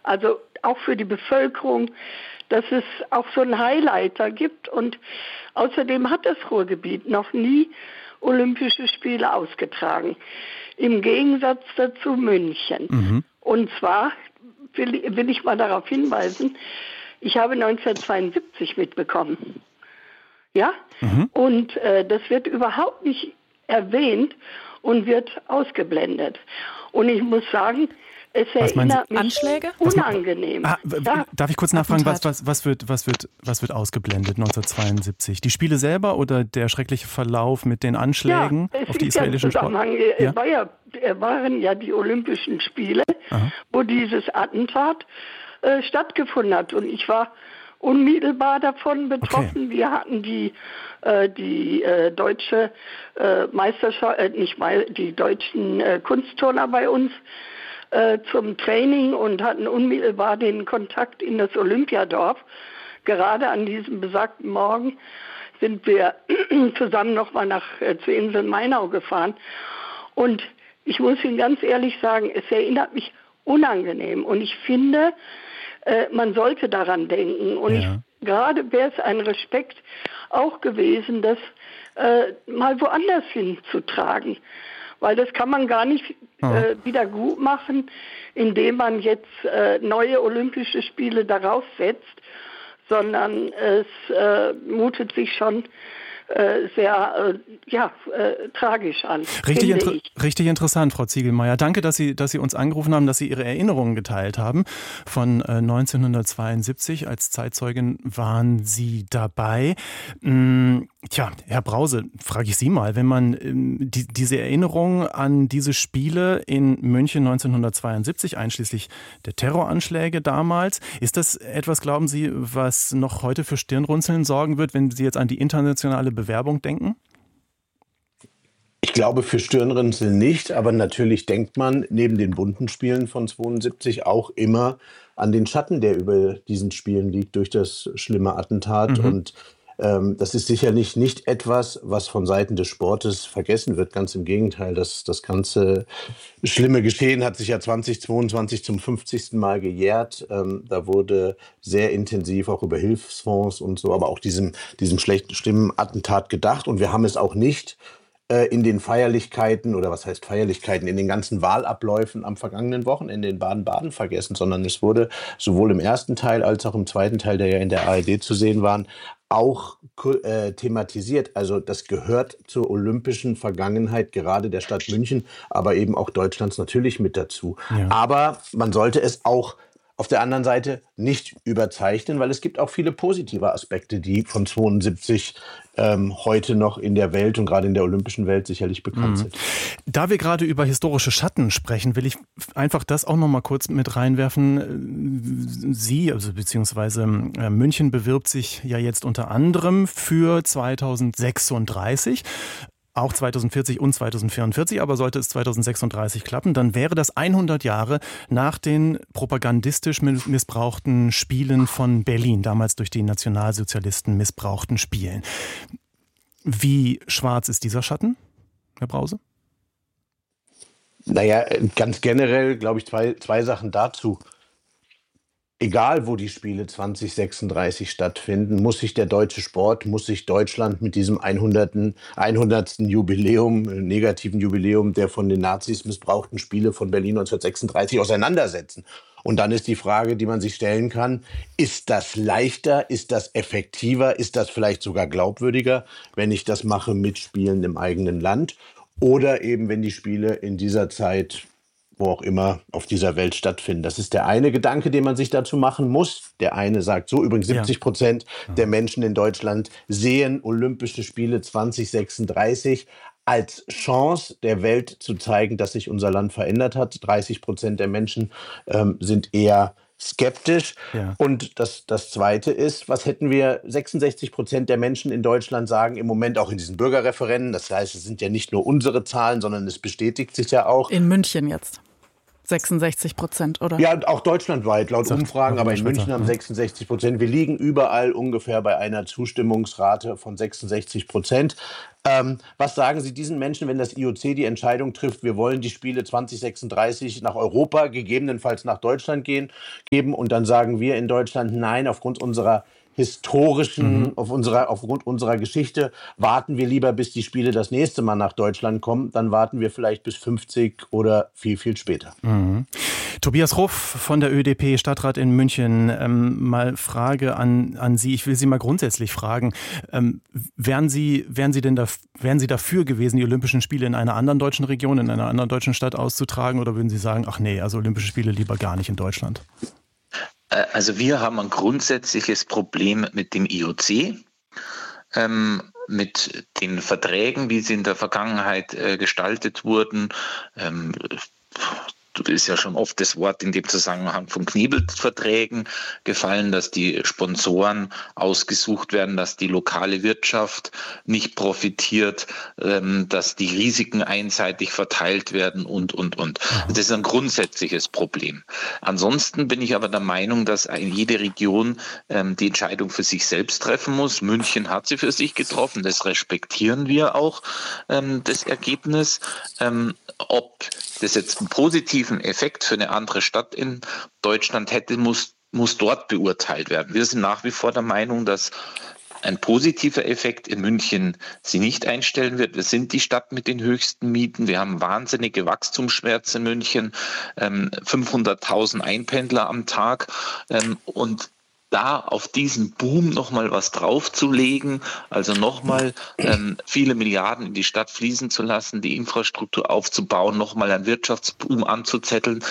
Also auch für die Bevölkerung, dass es auch so einen Highlighter gibt. Und außerdem hat das Ruhrgebiet noch nie Olympische Spiele ausgetragen. Im Gegensatz dazu München. Mhm. Und zwar will ich mal darauf hinweisen, ich habe 1972 mitbekommen. Ja? Mhm. Und das wird überhaupt nicht erwähnt und wird ausgeblendet. Und ich muss sagen, es erinnert mich Anschläge? Unangenehm. Darf ich kurz nachfragen, was wird ausgeblendet 1972? Die Spiele selber oder der schreckliche Verlauf mit den Anschlägen auf die israelischen Sportler? Es waren ja die Olympischen Spiele, wo dieses Attentat stattgefunden hat. Und ich war unmittelbar davon betroffen. Okay. Wir hatten die deutsche Meisterschaft, die deutschen Kunstturner bei uns zum Training und hatten unmittelbar den Kontakt in das Olympiadorf. Gerade an diesem besagten Morgen sind wir zusammen nochmal zur Insel Mainau gefahren. Und ich muss Ihnen ganz ehrlich sagen, es erinnert mich unangenehm. Und ich finde, man sollte daran denken. Und gerade wäre es ein Respekt auch gewesen, das mal woanders hinzutragen. Weil das kann man gar nicht wieder gut machen, indem man jetzt neue Olympische Spiele darauf setzt, sondern es mutet sich schon sehr tragisch an. Richtig interessant, Frau Ziegelmeier. Danke, dass Sie uns angerufen haben, dass Sie Ihre Erinnerungen geteilt haben. Von 1972 als Zeitzeugin waren Sie dabei. Herr Brause, frage ich Sie mal, wenn man diese Erinnerung an diese Spiele in München 1972, einschließlich der Terroranschläge damals, ist das etwas, glauben Sie, was noch heute für Stirnrunzeln sorgen wird, wenn Sie jetzt an die internationale Bewerbung denken? Ich glaube für Stirnrunzeln nicht, aber natürlich denkt man neben den bunten Spielen von 72 auch immer an den Schatten, der über diesen Spielen liegt durch das schlimme Attentat. Und das ist sicherlich nicht etwas, was von Seiten des Sportes vergessen wird. Ganz im Gegenteil, das ganze schlimme Geschehen hat sich ja 2022 zum 50. Mal gejährt. Da wurde sehr intensiv auch über Hilfsfonds und so, aber auch diesem schlimmen Attentat gedacht. Und wir haben es auch nicht in den Feierlichkeiten, oder was heißt Feierlichkeiten, in den ganzen Wahlabläufen am vergangenen Wochenende in Baden-Baden vergessen, sondern es wurde sowohl im ersten Teil als auch im zweiten Teil, der ja in der ARD zu sehen waren, auch thematisiert. Also das gehört zur olympischen Vergangenheit, gerade der Stadt München, aber eben auch Deutschlands natürlich mit dazu. Ja. Aber man sollte es auch auf der anderen Seite nicht überzeichnen, weil es gibt auch viele positive Aspekte, die von 72 heute noch in der Welt und gerade in der olympischen Welt sicherlich bekannt sind. Da wir gerade über historische Schatten sprechen, will ich einfach das auch noch mal kurz mit reinwerfen. Sie, also beziehungsweise München bewirbt sich ja jetzt unter anderem für 2036. Auch 2040 und 2044, aber sollte es 2036 klappen, dann wäre das 100 Jahre nach den propagandistisch missbrauchten Spielen von Berlin, damals durch die Nationalsozialisten missbrauchten Spielen. Wie schwarz ist dieser Schatten, Herr Brause? Naja, ganz generell glaube ich zwei Sachen dazu. Egal, wo die Spiele 2036 stattfinden, muss sich der deutsche Sport, muss sich Deutschland mit diesem 100. Jubiläum, negativen Jubiläum der von den Nazis missbrauchten Spiele von Berlin 1936 auseinandersetzen. Und dann ist die Frage, die man sich stellen kann, ist das leichter, ist das effektiver, ist das vielleicht sogar glaubwürdiger, wenn ich das mache mit Spielen im eigenen Land oder eben, wenn die Spiele in dieser Zeit wo auch immer auf dieser Welt stattfinden. Das ist der eine Gedanke, den man sich dazu machen muss. Der eine sagt so, übrigens 70% der Menschen in Deutschland sehen Olympische Spiele 2036 als Chance der Welt zu zeigen, dass sich unser Land verändert hat. 30% der Menschen sind eher skeptisch. Ja. Und das Zweite ist, was hätten wir, 66% der Menschen in Deutschland sagen im Moment auch in diesen Bürgerreferenden, das heißt, es sind ja nicht nur unsere Zahlen, sondern es bestätigt sich ja auch. In München jetzt. 66%, oder? Ja, auch deutschlandweit, laut Umfragen, aber in München haben 66%. Wir liegen überall ungefähr bei einer Zustimmungsrate von 66%. Was sagen Sie diesen Menschen, wenn das IOC die Entscheidung trifft, wir wollen die Spiele 2036 nach Europa, gegebenenfalls nach Deutschland geben und dann sagen wir in Deutschland, nein, aufgrund unserer aufgrund unserer Geschichte warten wir lieber, bis die Spiele das nächste Mal nach Deutschland kommen. Dann warten wir vielleicht bis 50 oder viel, viel später. Tobias Ruff von der ÖDP, Stadtrat in München. Mal Frage an Sie. Ich will Sie mal grundsätzlich fragen. Wären Sie dafür gewesen, die Olympischen Spiele in einer anderen deutschen Region, in einer anderen deutschen Stadt auszutragen? Oder würden Sie sagen, ach nee, also Olympische Spiele lieber gar nicht in Deutschland? Also wir haben ein grundsätzliches Problem mit dem IOC, mit den Verträgen, wie sie in der Vergangenheit gestaltet wurden. Ist ja schon oft das Wort in dem Zusammenhang von Knebelverträgen gefallen, dass die Sponsoren ausgesucht werden, dass die lokale Wirtschaft nicht profitiert, dass die Risiken einseitig verteilt werden und. Das ist ein grundsätzliches Problem. Ansonsten bin ich aber der Meinung, dass jede Region die Entscheidung für sich selbst treffen muss. München hat sie für sich getroffen, das respektieren wir auch, das Ergebnis. Ob das jetzt einen positiven Effekt für eine andere Stadt in Deutschland hätte, muss dort beurteilt werden. Wir sind nach wie vor der Meinung, dass ein positiver Effekt in München sie nicht einstellen wird. Wir sind die Stadt mit den höchsten Mieten. Wir haben wahnsinnige Wachstumsschmerzen in München, 500.000 Einpendler am Tag und da auf diesen Boom nochmal was draufzulegen, also nochmal viele Milliarden in die Stadt fließen zu lassen, die Infrastruktur aufzubauen, nochmal einen Wirtschaftsboom anzuzetteln,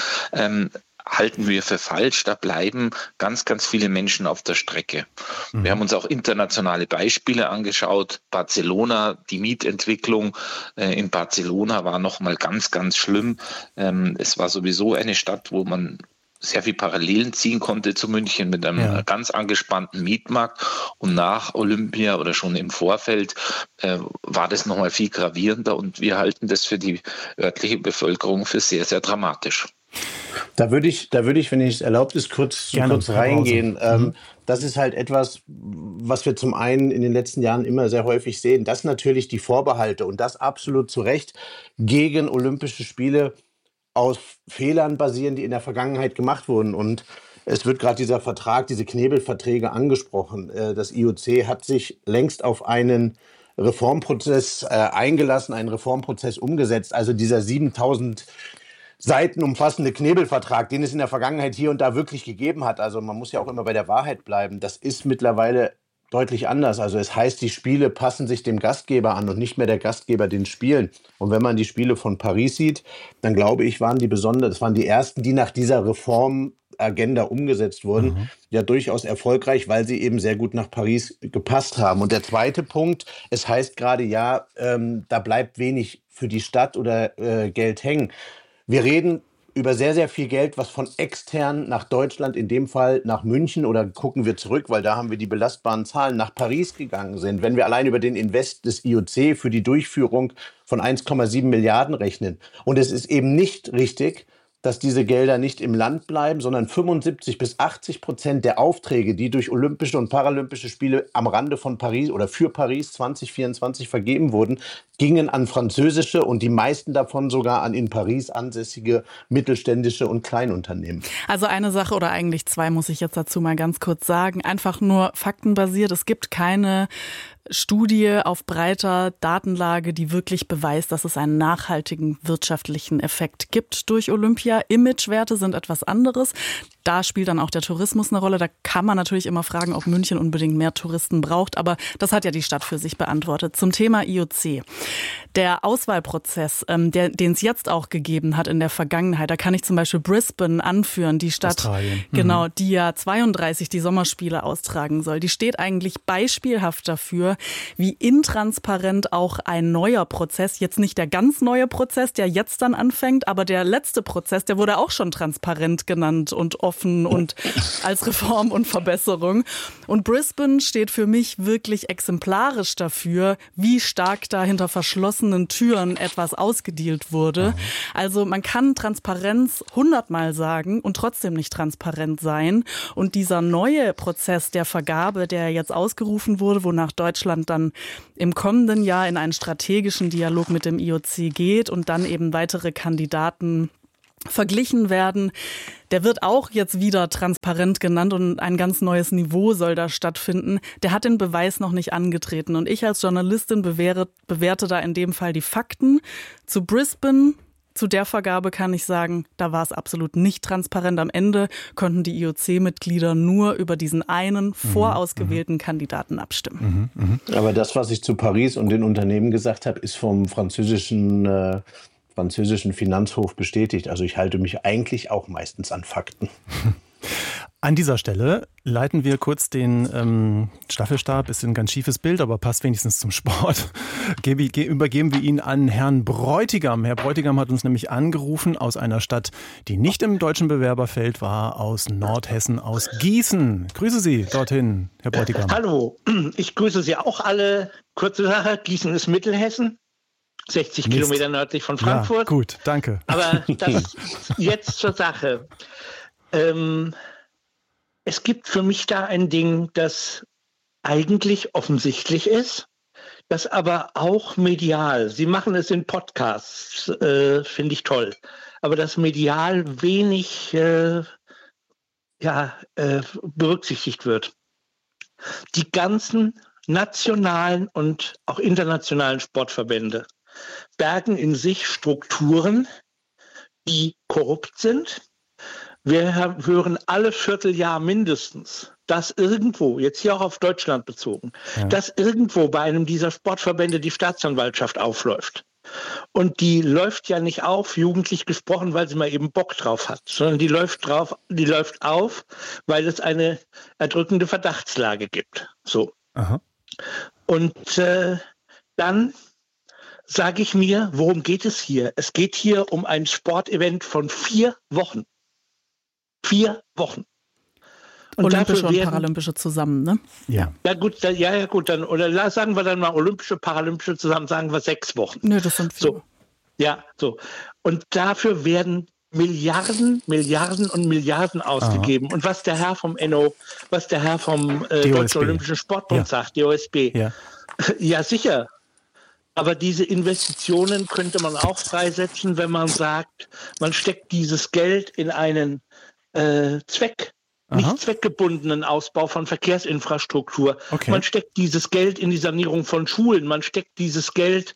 halten wir für falsch. Da bleiben ganz, ganz viele Menschen auf der Strecke. Wir haben uns auch internationale Beispiele angeschaut. Barcelona, die Mietentwicklung in Barcelona war nochmal ganz, ganz schlimm. Es war sowieso eine Stadt, wo man sehr viel Parallelen ziehen konnte zu München mit einem ganz angespannten Mietmarkt. Und nach Olympia oder schon im Vorfeld war das nochmal viel gravierender. Und wir halten das für die örtliche Bevölkerung für sehr, sehr dramatisch. Da würde ich, wenn es erlaubt ist, kurz reingehen. Das ist halt etwas, was wir zum einen in den letzten Jahren immer sehr häufig sehen, dass natürlich die Vorbehalte und das absolut zu Recht gegen Olympische Spiele aus Fehlern basieren, die in der Vergangenheit gemacht wurden. Und es wird gerade dieser Vertrag, diese Knebelverträge angesprochen. Das IOC hat sich längst auf einen Reformprozess eingelassen, einen Reformprozess umgesetzt. Also dieser 7.000 Seiten umfassende Knebelvertrag, den es in der Vergangenheit hier und da wirklich gegeben hat. Also man muss ja auch immer bei der Wahrheit bleiben. Das ist mittlerweile deutlich anders. Also es heißt, die Spiele passen sich dem Gastgeber an und nicht mehr der Gastgeber den Spielen. Und wenn man die Spiele von Paris sieht, dann glaube ich, das waren die ersten, die nach dieser Reformagenda umgesetzt wurden, ja durchaus erfolgreich, weil sie eben sehr gut nach Paris gepasst haben. Und der zweite Punkt, es heißt gerade, da bleibt wenig für die Stadt oder Geld hängen. Wir reden über sehr, sehr viel Geld, was von extern nach Deutschland, in dem Fall nach München oder gucken wir zurück, weil da haben wir die belastbaren Zahlen, nach Paris gegangen sind. Wenn wir allein über den Invest des IOC für die Durchführung von 1,7 Milliarden rechnen. Und es ist eben nicht richtig, dass diese Gelder nicht im Land bleiben, sondern 75-80% der Aufträge, die durch Olympische und Paralympische Spiele am Rande von Paris oder für Paris 2024 vergeben wurden, gingen an französische und die meisten davon sogar an in Paris ansässige mittelständische und Kleinunternehmen. Also eine Sache oder eigentlich zwei muss ich jetzt dazu mal ganz kurz sagen. Einfach nur faktenbasiert. Es gibt keine Studie auf breiter Datenlage, die wirklich beweist, dass es einen nachhaltigen wirtschaftlichen Effekt gibt durch Olympia. Imagewerte sind etwas anderes. Da spielt dann auch der Tourismus eine Rolle. Da kann man natürlich immer fragen, ob München unbedingt mehr Touristen braucht. Aber das hat ja die Stadt für sich beantwortet. Zum Thema IOC. Der Auswahlprozess, den es jetzt auch gegeben hat in der Vergangenheit, da kann ich zum Beispiel Brisbane anführen, die Stadt, Australien. Genau, die ja 32 die Sommerspiele austragen soll. Die steht eigentlich beispielhaft dafür, wie intransparent auch ein neuer Prozess, jetzt nicht der ganz neue Prozess, der jetzt dann anfängt, aber der letzte Prozess, der wurde auch schon transparent genannt und offen abzuschaffen und als Reform und Verbesserung. Und Brisbane steht für mich wirklich exemplarisch dafür, wie stark da hinter verschlossenen Türen etwas ausgedealt wurde. Also man kann Transparenz 100-mal sagen und trotzdem nicht transparent sein. Und dieser neue Prozess der Vergabe, der jetzt ausgerufen wurde, wonach Deutschland dann im kommenden Jahr in einen strategischen Dialog mit dem IOC geht und dann eben weitere Kandidaten verglichen werden, der wird auch jetzt wieder transparent genannt und ein ganz neues Niveau soll da stattfinden. Der hat den Beweis noch nicht angetreten und ich als Journalistin bewerte da in dem Fall die Fakten. Zu Brisbane, zu der Vergabe kann ich sagen, da war es absolut nicht transparent. Am Ende konnten die IOC-Mitglieder nur über diesen einen vorausgewählten Kandidaten abstimmen. Aber das, was ich zu Paris und den Unternehmen gesagt habe, ist vom französischen Finanzhof bestätigt. Also ich halte mich eigentlich auch meistens an Fakten. An dieser Stelle leiten wir kurz den Staffelstab. Ist ein ganz schiefes Bild, aber passt wenigstens zum Sport. Übergeben wir ihn an Herrn Bräutigam. Herr Bräutigam hat uns nämlich angerufen aus einer Stadt, die nicht im deutschen Bewerberfeld war, aus Nordhessen, aus Gießen. Grüße Sie dorthin, Herr Bräutigam. Hallo, ich grüße Sie auch alle. Kurze Sache, Gießen ist Mittelhessen. 60 Kilometer nördlich von Frankfurt. Ja, gut, danke. Aber das jetzt zur Sache. Es gibt für mich da ein Ding, das eigentlich offensichtlich ist, das aber auch medial, Sie machen es in Podcasts, finde ich toll, aber das medial wenig berücksichtigt wird. Die ganzen nationalen und auch internationalen Sportverbände bergen in sich Strukturen, die korrupt sind. Wir hören alle Vierteljahr mindestens, dass irgendwo, jetzt hier auch auf Deutschland bezogen, dass irgendwo bei einem dieser Sportverbände die Staatsanwaltschaft aufläuft. Und die läuft ja nicht auf, jugendlich gesprochen, weil sie mal eben Bock drauf hat, sondern die läuft auf, weil es eine erdrückende Verdachtslage gibt. So. Aha. Und dann sage ich mir, worum geht es hier? Es geht hier um ein Sportevent von 4 Wochen. 4 Wochen. Und Olympische und Paralympische zusammen, ne? Ja. Ja gut, dann, oder sagen wir dann mal Olympische, Paralympische zusammen, sagen wir 6 Wochen. Nö, das sind 4. So. Ja, so. Und dafür werden Milliarden und Milliarden ausgegeben. Und was der Herr vom Deutschen Olympischen Sportbund sagt, DOSB, ja sicher. Aber diese Investitionen könnte man auch freisetzen, wenn man sagt, man steckt dieses Geld in einen nicht zweckgebundenen Ausbau von Verkehrsinfrastruktur. Okay. Man steckt dieses Geld in die Sanierung von Schulen. Man steckt dieses Geld,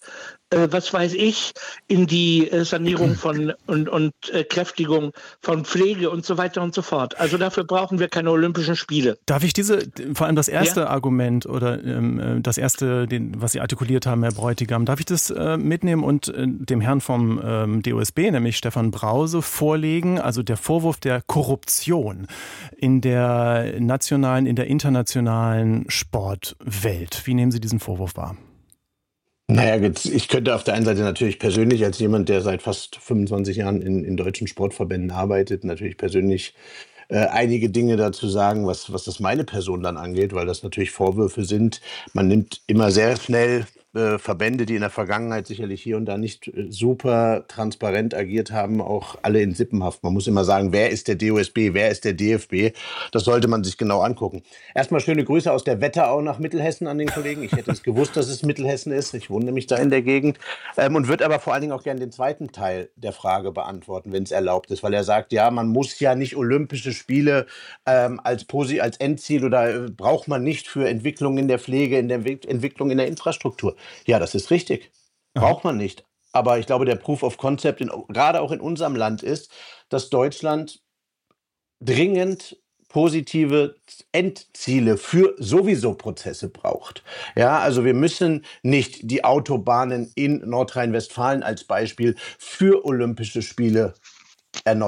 in die Sanierung von und Kräftigung von Pflege und so weiter und so fort. Also dafür brauchen wir keine Olympischen Spiele. Darf ich vor allem das erste Argument oder das erste, was Sie artikuliert haben, Herr Bräutigam, darf ich das mitnehmen und dem Herrn vom DOSB, nämlich Stefan Brause, vorlegen? Also der Vorwurf der Korruption in der nationalen, in der internationalen Sportwelt. Wie nehmen Sie diesen Vorwurf wahr? Naja, ich könnte auf der einen Seite natürlich persönlich als jemand, der seit fast 25 Jahren in deutschen Sportverbänden arbeitet, natürlich persönlich einige Dinge dazu sagen, was das meine Person dann angeht, weil das natürlich Vorwürfe sind. Man nimmt immer sehr schnell Verbände, die in der Vergangenheit sicherlich hier und da nicht super transparent agiert haben, auch alle in Sippenhaft. Man muss immer sagen, wer ist der DOSB, wer ist der DFB? Das sollte man sich genau angucken. Erstmal schöne Grüße aus der Wetterau nach Mittelhessen an den Kollegen. Ich hätte es gewusst, dass es Mittelhessen ist. Ich wohne nämlich da in der Gegend und würde aber vor allen Dingen auch gerne den zweiten Teil der Frage beantworten, wenn es erlaubt ist, weil er sagt, ja, man muss ja nicht Olympische Spiele als Endziel oder braucht man nicht für Entwicklung in der Pflege, in der Entwicklung in der Infrastruktur. Ja, das ist richtig. Braucht man nicht. Aber ich glaube, der Proof of Concept, gerade auch in unserem Land, ist, dass Deutschland dringend positive Endziele für sowieso Prozesse braucht. Ja, also wir müssen nicht die Autobahnen in Nordrhein-Westfalen als Beispiel für Olympische Spiele erneuern.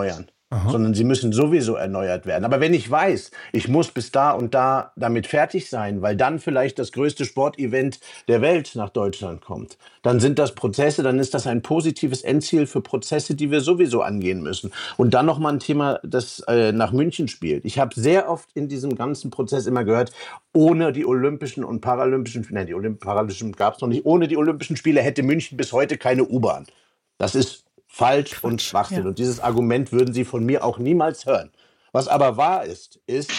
sondern sie müssen sowieso erneuert werden. Aber wenn ich weiß, ich muss bis da und da damit fertig sein, weil dann vielleicht das größte Sportevent der Welt nach Deutschland kommt, dann sind das Prozesse, dann ist das ein positives Endziel für Prozesse, die wir sowieso angehen müssen. Und dann nochmal ein Thema, das nach München spielt. Ich habe sehr oft in diesem ganzen Prozess immer gehört, ohne die Olympischen und Paralympischen, nein, die Paralympischen gab es noch nicht, ohne die Olympischen Spiele hätte München bis heute keine U-Bahn. Das ist falsch und Schwachsinn. Ja. Und dieses Argument würden Sie von mir auch niemals hören. Was aber wahr ist,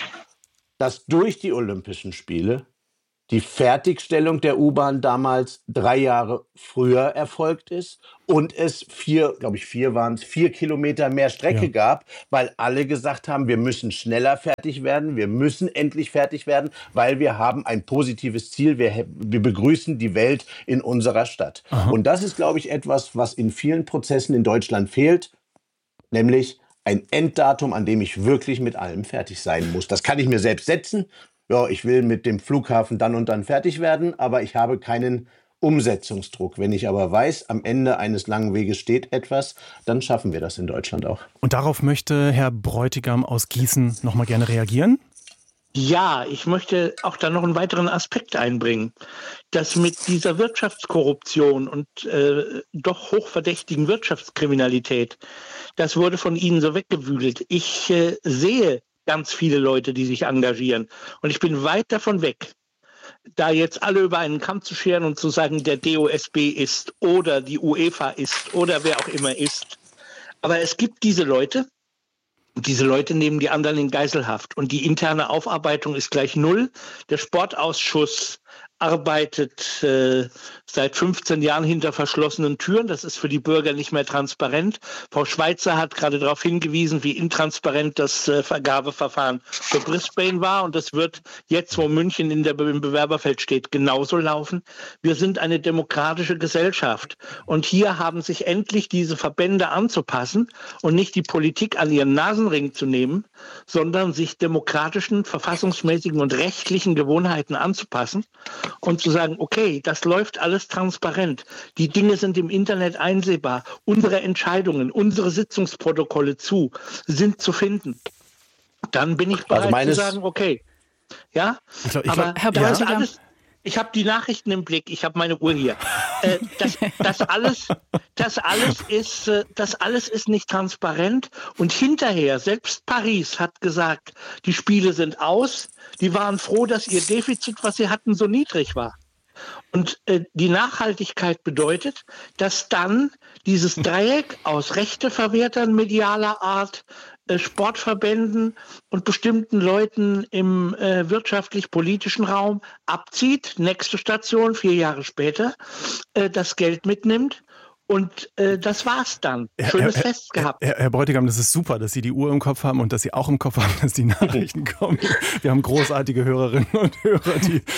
dass durch die Olympischen Spiele die Fertigstellung der U-Bahn damals 3 Jahre früher erfolgt ist und es 4 Kilometer mehr Strecke gab, weil alle gesagt haben, wir müssen schneller fertig werden, wir müssen endlich fertig werden, weil wir haben ein positives Ziel, wir begrüßen die Welt in unserer Stadt. Aha. Und das ist, glaube ich, etwas, was in vielen Prozessen in Deutschland fehlt, nämlich ein Enddatum, an dem ich wirklich mit allem fertig sein muss. Das kann ich mir selbst setzen. Ja, ich will mit dem Flughafen dann und dann fertig werden, aber ich habe keinen Umsetzungsdruck. Wenn ich aber weiß, am Ende eines langen Weges steht etwas, dann schaffen wir das in Deutschland auch. Und darauf möchte Herr Bräutigam aus Gießen noch mal gerne reagieren? Ja, ich möchte auch da noch einen weiteren Aspekt einbringen, dass mit dieser Wirtschaftskorruption und doch hochverdächtigen Wirtschaftskriminalität, das wurde von Ihnen so weggewühlt. Ich sehe ganz viele Leute, die sich engagieren. Und ich bin weit davon weg, da jetzt alle über einen Kamm zu scheren und zu sagen, der DOSB ist oder die UEFA ist oder wer auch immer ist. Aber es gibt diese Leute, und diese Leute nehmen die anderen in Geiselhaft. Und die interne Aufarbeitung ist gleich 0. Der Sportausschuss arbeitet seit 15 Jahren hinter verschlossenen Türen. Das ist für die Bürger nicht mehr transparent. Frau Schweizer hat gerade darauf hingewiesen, wie intransparent das Vergabeverfahren für Brisbane war. Und das wird jetzt, wo München im Bewerberfeld steht, genauso laufen. Wir sind eine demokratische Gesellschaft. Und hier haben sich endlich diese Verbände anzupassen und nicht die Politik an ihren Nasenring zu nehmen, sondern sich demokratischen, verfassungsmäßigen und rechtlichen Gewohnheiten anzupassen. Und zu sagen, okay, das läuft alles transparent. Die Dinge sind im Internet einsehbar. Unsere Entscheidungen, unsere Sitzungsprotokolle sind zu finden. Dann bin ich bereit zu sagen, okay. Ja, aber Herr Bräutigam, ich habe die Nachrichten im Blick, ich habe meine Uhr hier. Das alles ist nicht transparent. Und hinterher, selbst Paris hat gesagt, die Spiele sind aus. Die waren froh, dass ihr Defizit, was sie hatten, so niedrig war. Und die Nachhaltigkeit bedeutet, dass dann dieses Dreieck aus Rechteverwertern medialer Art, Sportverbänden und bestimmten Leuten im wirtschaftlich-politischen Raum abzieht, nächste Station 4 Jahre später, das Geld mitnimmt. Und das war's dann. Schönes Fest gehabt. Herr Bräutigam, das ist super, dass Sie die Uhr im Kopf haben und dass Sie auch im Kopf haben, dass die Nachrichten kommen. Wir haben großartige Hörerinnen und Hörer,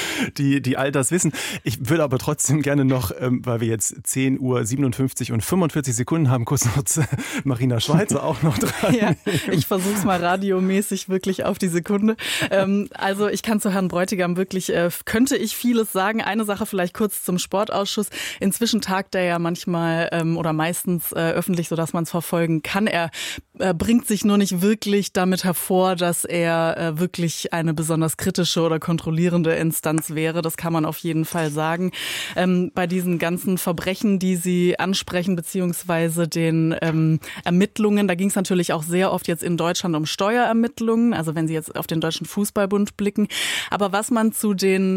die all das wissen. Ich würde aber trotzdem gerne noch, weil wir jetzt 10:57 und 45 Sekunden haben, kurz noch Marina Schweizer auch noch dran. Ja, ich versuche es mal radiomäßig wirklich auf die Sekunde. Also ich kann zu Herrn Bräutigam wirklich, könnte ich vieles sagen. Eine Sache vielleicht kurz zum Sportausschuss. Inzwischen tagt er ja manchmal oder meistens öffentlich, sodass man es verfolgen kann. Er bringt sich nur nicht wirklich damit hervor, dass er wirklich eine besonders kritische oder kontrollierende Instanz wäre. Das kann man auf jeden Fall sagen. Bei diesen ganzen Verbrechen, die Sie ansprechen, beziehungsweise den Ermittlungen, da ging es natürlich auch sehr oft jetzt in Deutschland um Steuerermittlungen, also wenn Sie jetzt auf den Deutschen Fußballbund blicken. Aber was man zu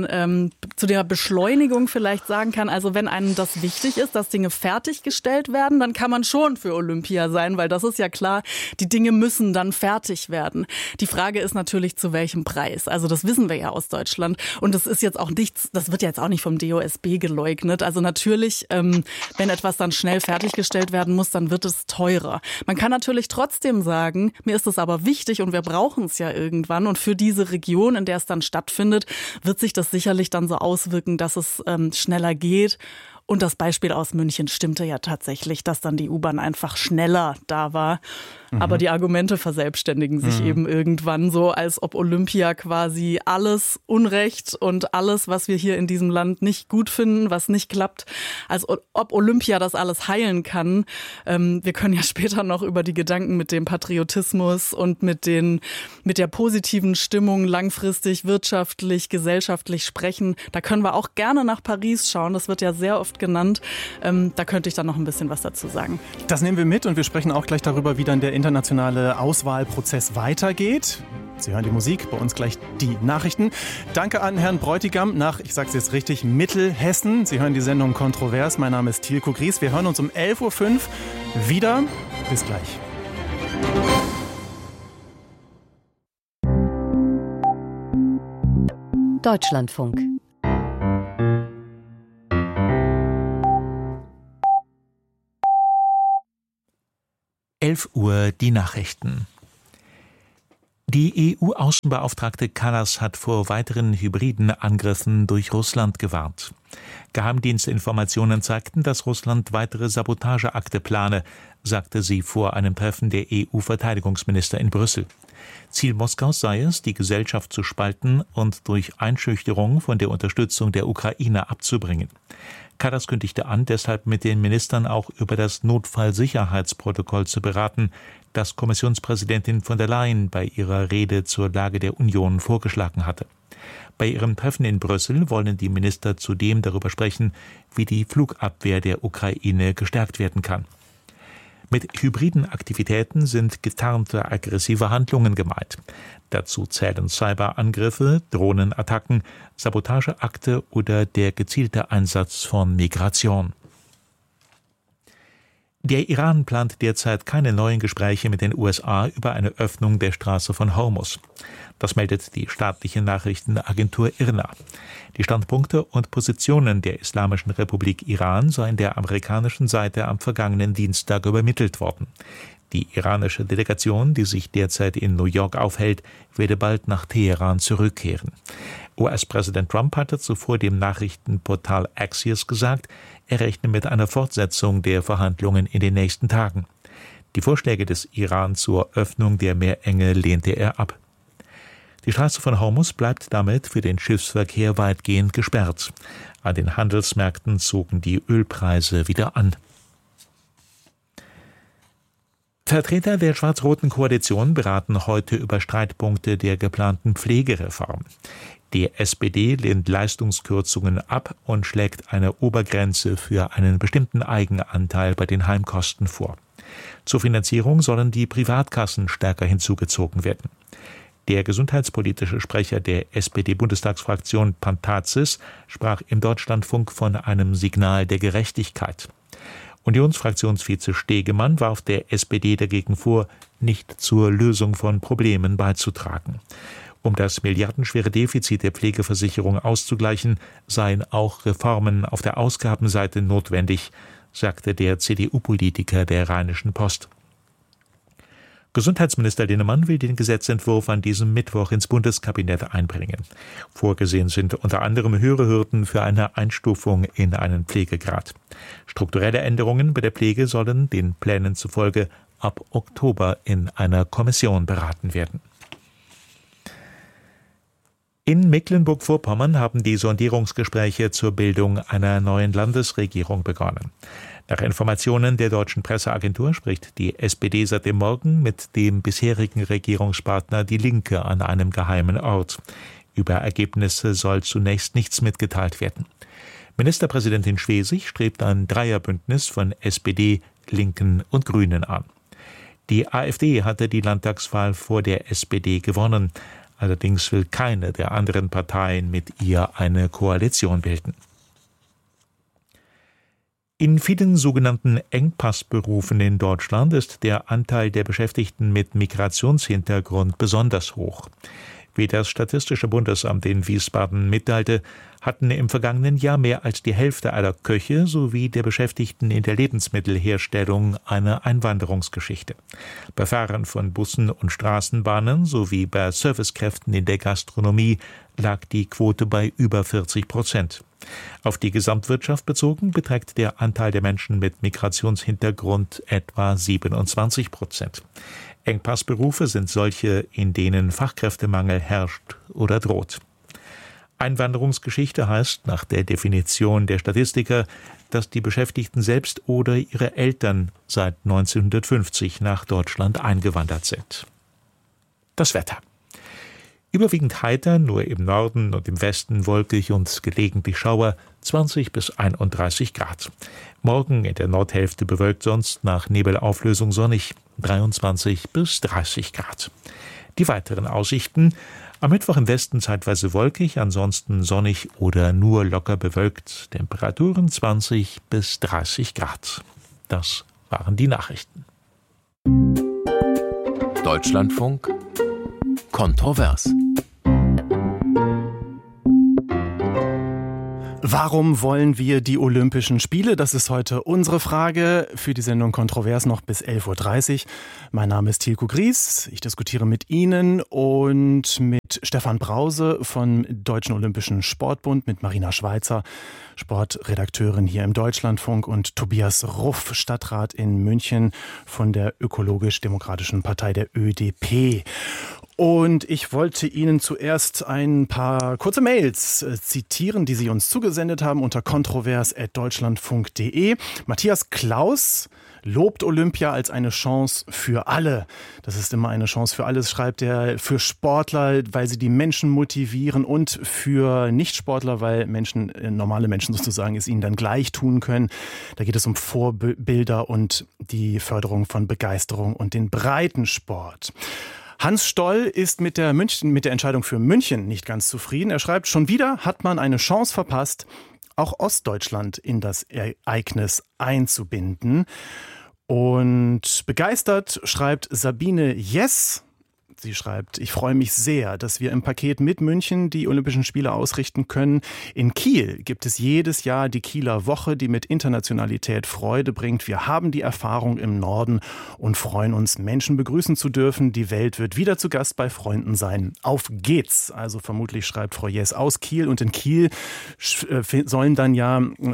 der Beschleunigung vielleicht sagen kann, also wenn einem das wichtig ist, dass Dinge fertiggestellt werden, dann kann man schon für Olympia sein, weil das ist ja klar, die Dinge müssen dann fertig werden. Die Frage ist natürlich, zu welchem Preis. Also das wissen wir ja aus Deutschland. Und das ist jetzt auch nichts, das wird ja jetzt auch nicht vom DOSB geleugnet. Also natürlich, wenn etwas dann schnell fertiggestellt werden muss, dann wird es teurer. Man kann natürlich trotzdem sagen, mir ist es aber wichtig und wir brauchen es ja irgendwann. Und für diese Region, in der es dann stattfindet, wird sich das sicherlich dann so auswirken, dass es schneller geht. Und das Beispiel aus München stimmte ja tatsächlich, dass dann die U-Bahn einfach schneller da war. Aber die Argumente verselbstständigen sich eben irgendwann so, als ob Olympia quasi alles Unrecht und alles, was wir hier in diesem Land nicht gut finden, was nicht klappt, als ob Olympia das alles heilen kann. Wir können ja später noch über die Gedanken mit dem Patriotismus und mit der positiven Stimmung langfristig, wirtschaftlich, gesellschaftlich sprechen. Da können wir auch gerne nach Paris schauen. Das wird ja sehr oft genannt. Da könnte ich dann noch ein bisschen was dazu sagen. Das nehmen wir mit und wir sprechen auch gleich darüber, wie dann der internationale Auswahlprozess weitergeht. Sie hören die Musik, bei uns gleich die Nachrichten. Danke an Herrn Bräutigam nach, ich sage es jetzt richtig, Mittelhessen. Sie hören die Sendung Kontrovers. Mein Name ist Thielko Gries. Wir hören uns um 11.05 Uhr wieder. Bis gleich. Deutschlandfunk. Uhr die Nachrichten. Die EU-Außenbeauftragte Kallas hat vor weiteren hybriden Angriffen durch Russland gewarnt. Geheimdienstinformationen zeigten, dass Russland weitere Sabotageakte plane, sagte sie vor einem Treffen der EU-Verteidigungsminister in Brüssel. Ziel Moskaus sei es, die Gesellschaft zu spalten und durch Einschüchterung von der Unterstützung der Ukraine abzubringen. Kallas kündigte an, deshalb mit den Ministern auch über das Notfallsicherheitsprotokoll zu beraten, das Kommissionspräsidentin von der Leyen bei ihrer Rede zur Lage der Union vorgeschlagen hatte. Bei ihrem Treffen in Brüssel wollen die Minister zudem darüber sprechen, wie die Flugabwehr der Ukraine gestärkt werden kann. Mit hybriden Aktivitäten sind getarnte aggressive Handlungen gemeint. Dazu zählen Cyberangriffe, Drohnenattacken, Sabotageakte oder der gezielte Einsatz von Migration. Der Iran plant derzeit keine neuen Gespräche mit den USA über eine Öffnung der Straße von Hormuz. Das meldet die staatliche Nachrichtenagentur IRNA. Die Standpunkte und Positionen der Islamischen Republik Iran seien der amerikanischen Seite am vergangenen Dienstag übermittelt worden. Die iranische Delegation, die sich derzeit in New York aufhält, werde bald nach Teheran zurückkehren. US-Präsident Trump hatte zuvor dem Nachrichtenportal Axios gesagt, er rechne mit einer Fortsetzung der Verhandlungen in den nächsten Tagen. Die Vorschläge des Iran zur Öffnung der Meerenge lehnte er ab. Die Straße von Hormuz bleibt damit für den Schiffsverkehr weitgehend gesperrt. An den Handelsmärkten zogen die Ölpreise wieder an. Vertreter der schwarz-roten Koalition beraten heute über Streitpunkte der geplanten Pflegereform. Die SPD lehnt Leistungskürzungen ab und schlägt eine Obergrenze für einen bestimmten Eigenanteil bei den Heimkosten vor. Zur Finanzierung sollen die Privatkassen stärker hinzugezogen werden. Der gesundheitspolitische Sprecher der SPD-Bundestagsfraktion Pantazis sprach im Deutschlandfunk von einem Signal der Gerechtigkeit. Unionsfraktionsvize Stegemann warf der SPD dagegen vor, nicht zur Lösung von Problemen beizutragen. Um das milliardenschwere Defizit der Pflegeversicherung auszugleichen, seien auch Reformen auf der Ausgabenseite notwendig, sagte der CDU-Politiker der Rheinischen Post. Gesundheitsminister Linnemann will den Gesetzentwurf an diesem Mittwoch ins Bundeskabinett einbringen. Vorgesehen sind unter anderem höhere Hürden für eine Einstufung in einen Pflegegrad. Strukturelle Änderungen bei der Pflege sollen den Plänen zufolge ab Oktober in einer Kommission beraten werden. In Mecklenburg-Vorpommern haben die Sondierungsgespräche zur Bildung einer neuen Landesregierung begonnen. Nach Informationen der deutschen Presseagentur spricht die SPD seit dem Morgen mit dem bisherigen Regierungspartner Die Linke an einem geheimen Ort. Über Ergebnisse soll zunächst nichts mitgeteilt werden. Ministerpräsidentin Schwesig strebt ein Dreierbündnis von SPD, Linken und Grünen an. Die AfD hatte die Landtagswahl vor der SPD gewonnen. Allerdings will keine der anderen Parteien mit ihr eine Koalition bilden. In vielen sogenannten Engpassberufen in Deutschland ist der Anteil der Beschäftigten mit Migrationshintergrund besonders hoch. Wie das Statistische Bundesamt in Wiesbaden mitteilte, hatten im vergangenen Jahr mehr als die Hälfte aller Köche sowie der Beschäftigten in der Lebensmittelherstellung eine Einwanderungsgeschichte. Bei Fahrern von Bussen und Straßenbahnen sowie bei Servicekräften in der Gastronomie lag die Quote bei über 40%. Auf die Gesamtwirtschaft bezogen beträgt der Anteil der Menschen mit Migrationshintergrund etwa 27%. Engpassberufe sind solche, in denen Fachkräftemangel herrscht oder droht. Einwanderungsgeschichte heißt nach der Definition der Statistiker, dass die Beschäftigten selbst oder ihre Eltern seit 1950 nach Deutschland eingewandert sind. Das Wetter. Überwiegend heiter, nur im Norden und im Westen wolkig und gelegentlich Schauer, 20 bis 31 Grad. Morgen in der Nordhälfte bewölkt, sonst nach Nebelauflösung sonnig, 23 bis 30 Grad. Die weiteren Aussichten: am Mittwoch im Westen zeitweise wolkig, ansonsten sonnig oder nur locker bewölkt, Temperaturen 20 bis 30 Grad. Das waren die Nachrichten. Deutschlandfunk kontrovers. Warum wollen wir die Olympischen Spiele? Das ist heute unsere Frage für die Sendung Kontrovers noch bis 11.30 Uhr. Mein Name ist Thielko Gries. Ich diskutiere mit Ihnen und mit Stefan Brause vom Deutschen Olympischen Sportbund, mit Marina Schweizer, Sportredakteurin hier im Deutschlandfunk, und Tobias Ruff, Stadtrat in München von der Ökologisch-Demokratischen Partei, der ÖDP. Und ich wollte Ihnen zuerst ein paar kurze Mails zitieren, die Sie uns zugesendet haben unter kontrovers@deutschlandfunk.de. Matthias Klaus lobt Olympia als eine Chance für alle. Das ist immer eine Chance für alle, schreibt er, für Sportler, weil sie die Menschen motivieren, und für Nichtsportler, weil Menschen, normale Menschen sozusagen, es ihnen dann gleich tun können. Da geht es um Vorbilder und die Förderung von Begeisterung und den Breitensport. Hans Stoll ist mit der Entscheidung für München nicht ganz zufrieden. Er schreibt, schon wieder hat man eine Chance verpasst, auch Ostdeutschland in das Ereignis einzubinden. Und begeistert schreibt Sabine Jess. Sie schreibt, ich freue mich sehr, dass wir im Paket mit München die Olympischen Spiele ausrichten können. In Kiel gibt es jedes Jahr die Kieler Woche, die mit Internationalität Freude bringt. Wir haben die Erfahrung im Norden und freuen uns, Menschen begrüßen zu dürfen. Die Welt wird wieder zu Gast bei Freunden sein. Auf geht's! Also vermutlich schreibt Frau Jess aus Kiel. Und in Kiel sollen dann ja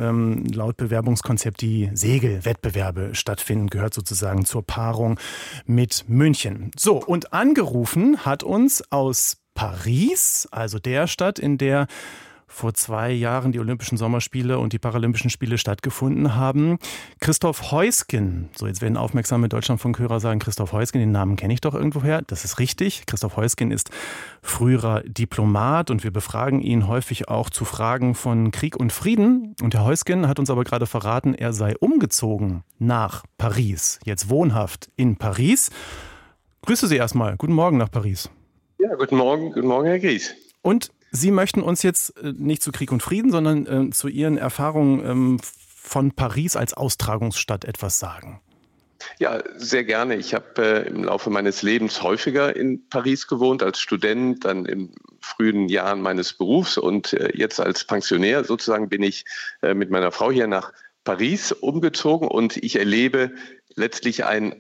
laut Bewerbungskonzept die Segelwettbewerbe stattfinden. Gehört sozusagen zur Paarung mit München. So, und angerufen hat uns aus Paris, also der Stadt, in der vor 2 Jahren die Olympischen Sommerspiele und die Paralympischen Spiele stattgefunden haben, Christoph Heusgen. So, jetzt werden aufmerksame Deutschlandfunkhörer sagen, Christoph Heusgen, den Namen kenne ich doch irgendwoher. Das ist richtig. Christoph Heusgen ist früherer Diplomat und wir befragen ihn häufig auch zu Fragen von Krieg und Frieden. Und Herr Heusgen hat uns aber gerade verraten, er sei umgezogen nach Paris, jetzt wohnhaft in Paris. Grüße Sie erstmal. Guten Morgen nach Paris. Ja, guten Morgen, Herr Gries. Und Sie möchten uns jetzt nicht zu Krieg und Frieden, sondern zu Ihren Erfahrungen von Paris als Austragungsstadt etwas sagen. Ja, sehr gerne. Ich habe im Laufe meines Lebens häufiger in Paris gewohnt, als Student, dann in frühen Jahren meines Berufs, und jetzt als Pensionär sozusagen bin ich mit meiner Frau hier nach Paris umgezogen, und ich erlebe letztlich ein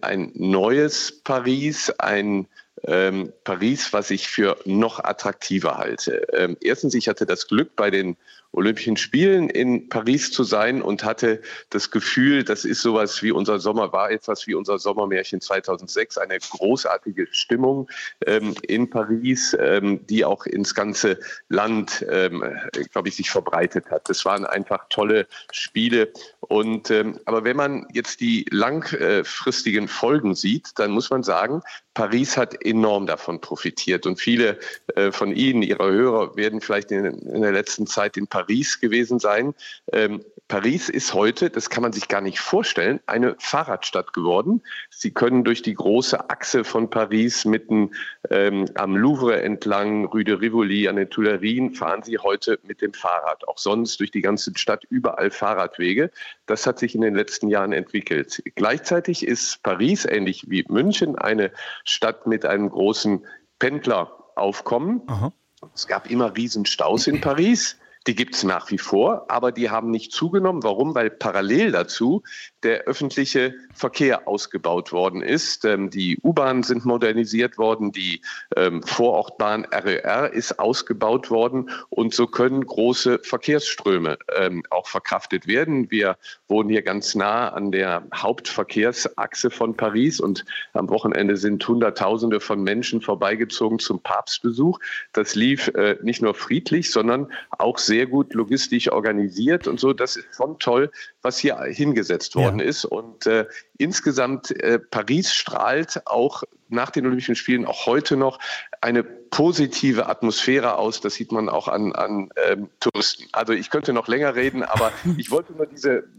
neues Paris, ein Paris, was ich für noch attraktiver halte. Erstens, ich hatte das Glück, bei den Olympischen Spielen in Paris zu sein und hatte das Gefühl, das ist sowas wie unser Sommer, war etwas wie unser Sommermärchen 2006, eine großartige Stimmung in Paris, die auch ins ganze Land, glaube ich, sich verbreitet hat. Das waren einfach tolle Spiele. Und aber wenn man jetzt die langfristigen Folgen sieht, dann muss man sagen, Paris hat enorm davon profitiert. Und viele von Ihnen, Ihrer Hörer, werden vielleicht in der letzten Zeit in Paris gewesen sein. Paris ist heute, das kann man sich gar nicht vorstellen, eine Fahrradstadt geworden. Sie können durch die große Achse von Paris mitten am Louvre entlang, Rue de Rivoli, an den Tuilerien, fahren Sie heute mit dem Fahrrad. Auch sonst durch die ganze Stadt überall Fahrradwege. Das hat sich in den letzten Jahren entwickelt. Gleichzeitig ist Paris, ähnlich wie München, eine Stadt mit einem großen aufkommen. Aha. Es gab immer Riesenstaus in Paris. Die gibt es nach wie vor, aber die haben nicht zugenommen. Warum? Weil parallel dazu der öffentliche Verkehr ausgebaut worden ist. Die U-Bahnen sind modernisiert worden, die Vorortbahn RER ist ausgebaut worden und so können große Verkehrsströme auch verkraftet werden. Wir wohnen hier ganz nah an der Hauptverkehrsachse von Paris und am Wochenende sind Hunderttausende von Menschen vorbeigezogen zum Papstbesuch. Das lief nicht nur friedlich, sondern auch sehr gut logistisch organisiert und so. Das ist schon toll, was hier hingesetzt worden ist. Und insgesamt Paris strahlt auch nach den Olympischen Spielen auch heute noch eine positive Atmosphäre aus. Das sieht man auch an Touristen. Also ich könnte noch länger reden, aber ich wollte nur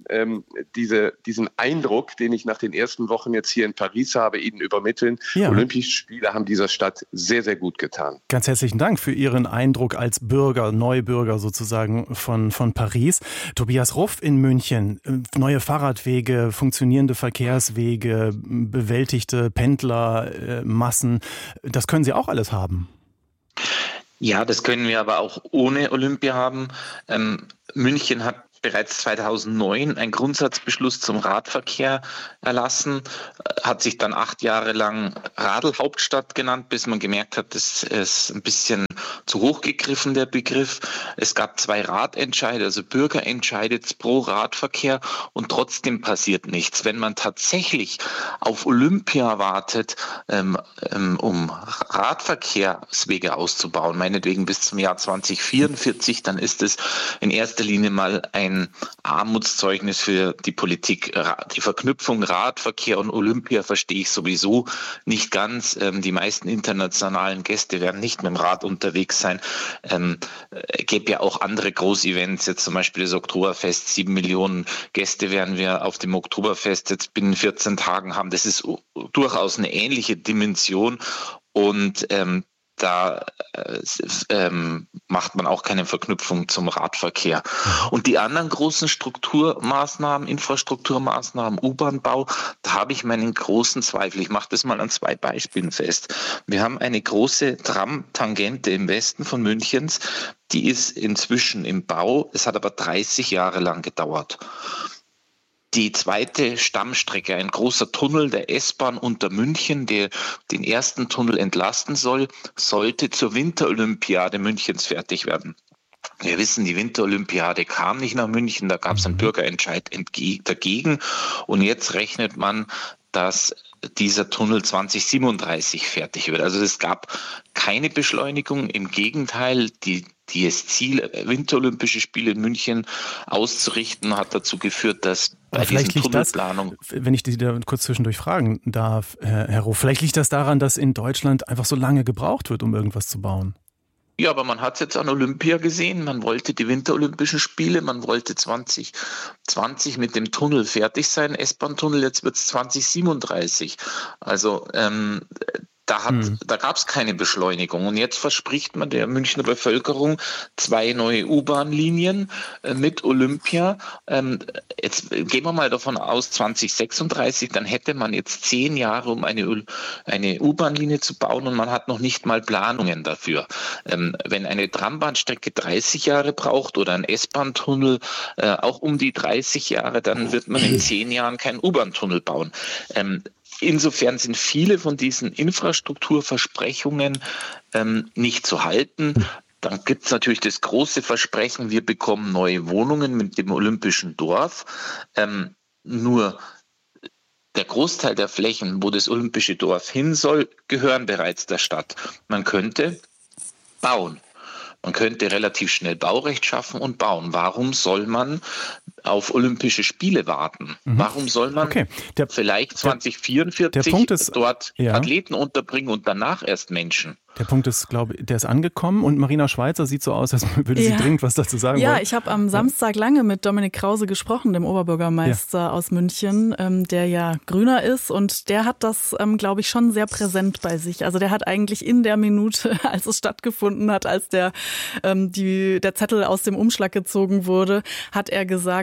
diesen Eindruck, den ich nach den ersten Wochen jetzt hier in Paris habe, Ihnen übermitteln. Ja. Olympische Spiele haben dieser Stadt sehr, sehr gut getan. Ganz herzlichen Dank für Ihren Eindruck als Bürger, Neubürger sozusagen von Paris. Tobias Ruff in München. Neue Fahrradwege, funktionierende Verkehrswege, bewältigte Pendlermassen. Das können Sie auch alles haben. Ja, das können wir aber auch ohne Olympia haben. München hat bereits 2009 einen Grundsatzbeschluss zum Radverkehr erlassen, hat sich dann 8 Jahre lang Radl-Hauptstadt genannt, bis man gemerkt hat, das ist ein bisschen zu hoch gegriffen, der Begriff. Es gab 2 Ratentscheide, also Bürgerentscheide pro Radverkehr und trotzdem passiert nichts. Wenn man tatsächlich auf Olympia wartet, um Radverkehrswege auszubauen, meinetwegen bis zum Jahr 2044, dann ist es in erster Linie mal ein Armutszeugnis für die Politik. Die Verknüpfung Radverkehr und Olympia verstehe ich sowieso nicht ganz. Die meisten internationalen Gäste werden nicht mit dem Rad unterwegs sein. Gäbe ja auch andere Großevents, jetzt zum Beispiel das Oktoberfest. 7 Millionen Gäste werden wir auf dem Oktoberfest jetzt binnen 14 Tagen haben. Das ist durchaus eine ähnliche Dimension und da macht man auch keine Verknüpfung zum Radverkehr. Und die anderen großen Strukturmaßnahmen, Infrastrukturmaßnahmen, U-Bahn-Bau, da habe ich meinen großen Zweifel. Ich mache das mal an 2 Beispielen fest. Wir haben eine große Tram-Tangente im Westen von Münchens, die ist inzwischen im Bau. Es hat aber 30 Jahre lang gedauert. Die zweite Stammstrecke, ein großer Tunnel der S-Bahn unter München, der den ersten Tunnel entlasten soll, sollte zur Winterolympiade Münchens fertig werden. Wir wissen, die Winterolympiade kam nicht nach München, da gab es einen Bürgerentscheid dagegen und jetzt rechnet man, dass dieser Tunnel 2037 fertig wird. Also es gab keine Beschleunigung, im Gegenteil, das Ziel, Winterolympische Spiele in München auszurichten, hat dazu geführt, dass bei diesen Tunnelplanung... Wenn ich Sie da kurz zwischendurch fragen darf, Herr Ruff, vielleicht liegt das daran, dass in Deutschland einfach so lange gebraucht wird, um irgendwas zu bauen? Ja, aber man hat es jetzt an Olympia gesehen. Man wollte die Winterolympischen Spiele, man wollte 2020 mit dem Tunnel fertig sein, S-Bahn-Tunnel, jetzt wird es 2037. Also da gab es keine Beschleunigung. Und jetzt verspricht man der Münchner Bevölkerung 2 neue U-Bahn-Linien mit Olympia. Jetzt gehen wir mal davon aus, 2036, dann hätte man jetzt 10 Jahre, um eine U-Bahn-Linie zu bauen und man hat noch nicht mal Planungen dafür. Wenn eine Trambahnstrecke 30 Jahre braucht oder ein S-Bahn-Tunnel auch um die 30 Jahre, dann wird man in 10 Jahren keinen U-Bahn-Tunnel bauen. Insofern sind viele von diesen Infrastrukturversprechungen nicht zu halten. Dann gibt es natürlich das große Versprechen, wir bekommen neue Wohnungen mit dem Olympischen Dorf. Nur der Großteil der Flächen, wo das Olympische Dorf hin soll, gehören bereits der Stadt. Man könnte bauen. Man könnte relativ schnell Baurecht schaffen und bauen. Warum soll man auf Olympische Spiele warten? Warum soll man vielleicht 2044 dort Athleten unterbringen und danach erst Menschen? Der Punkt ist, glaube ich, der ist angekommen und Marina Schweizer sieht so aus, als würde sie dringend was dazu sagen wollen. Ja, ich habe am Samstag lange mit Dominik Krause gesprochen, dem Oberbürgermeister aus München, der ja Grüner ist und der hat das, glaube ich, schon sehr präsent bei sich. Also der hat eigentlich in der Minute, als es stattgefunden hat, als der Zettel aus dem Umschlag gezogen wurde, hat er gesagt,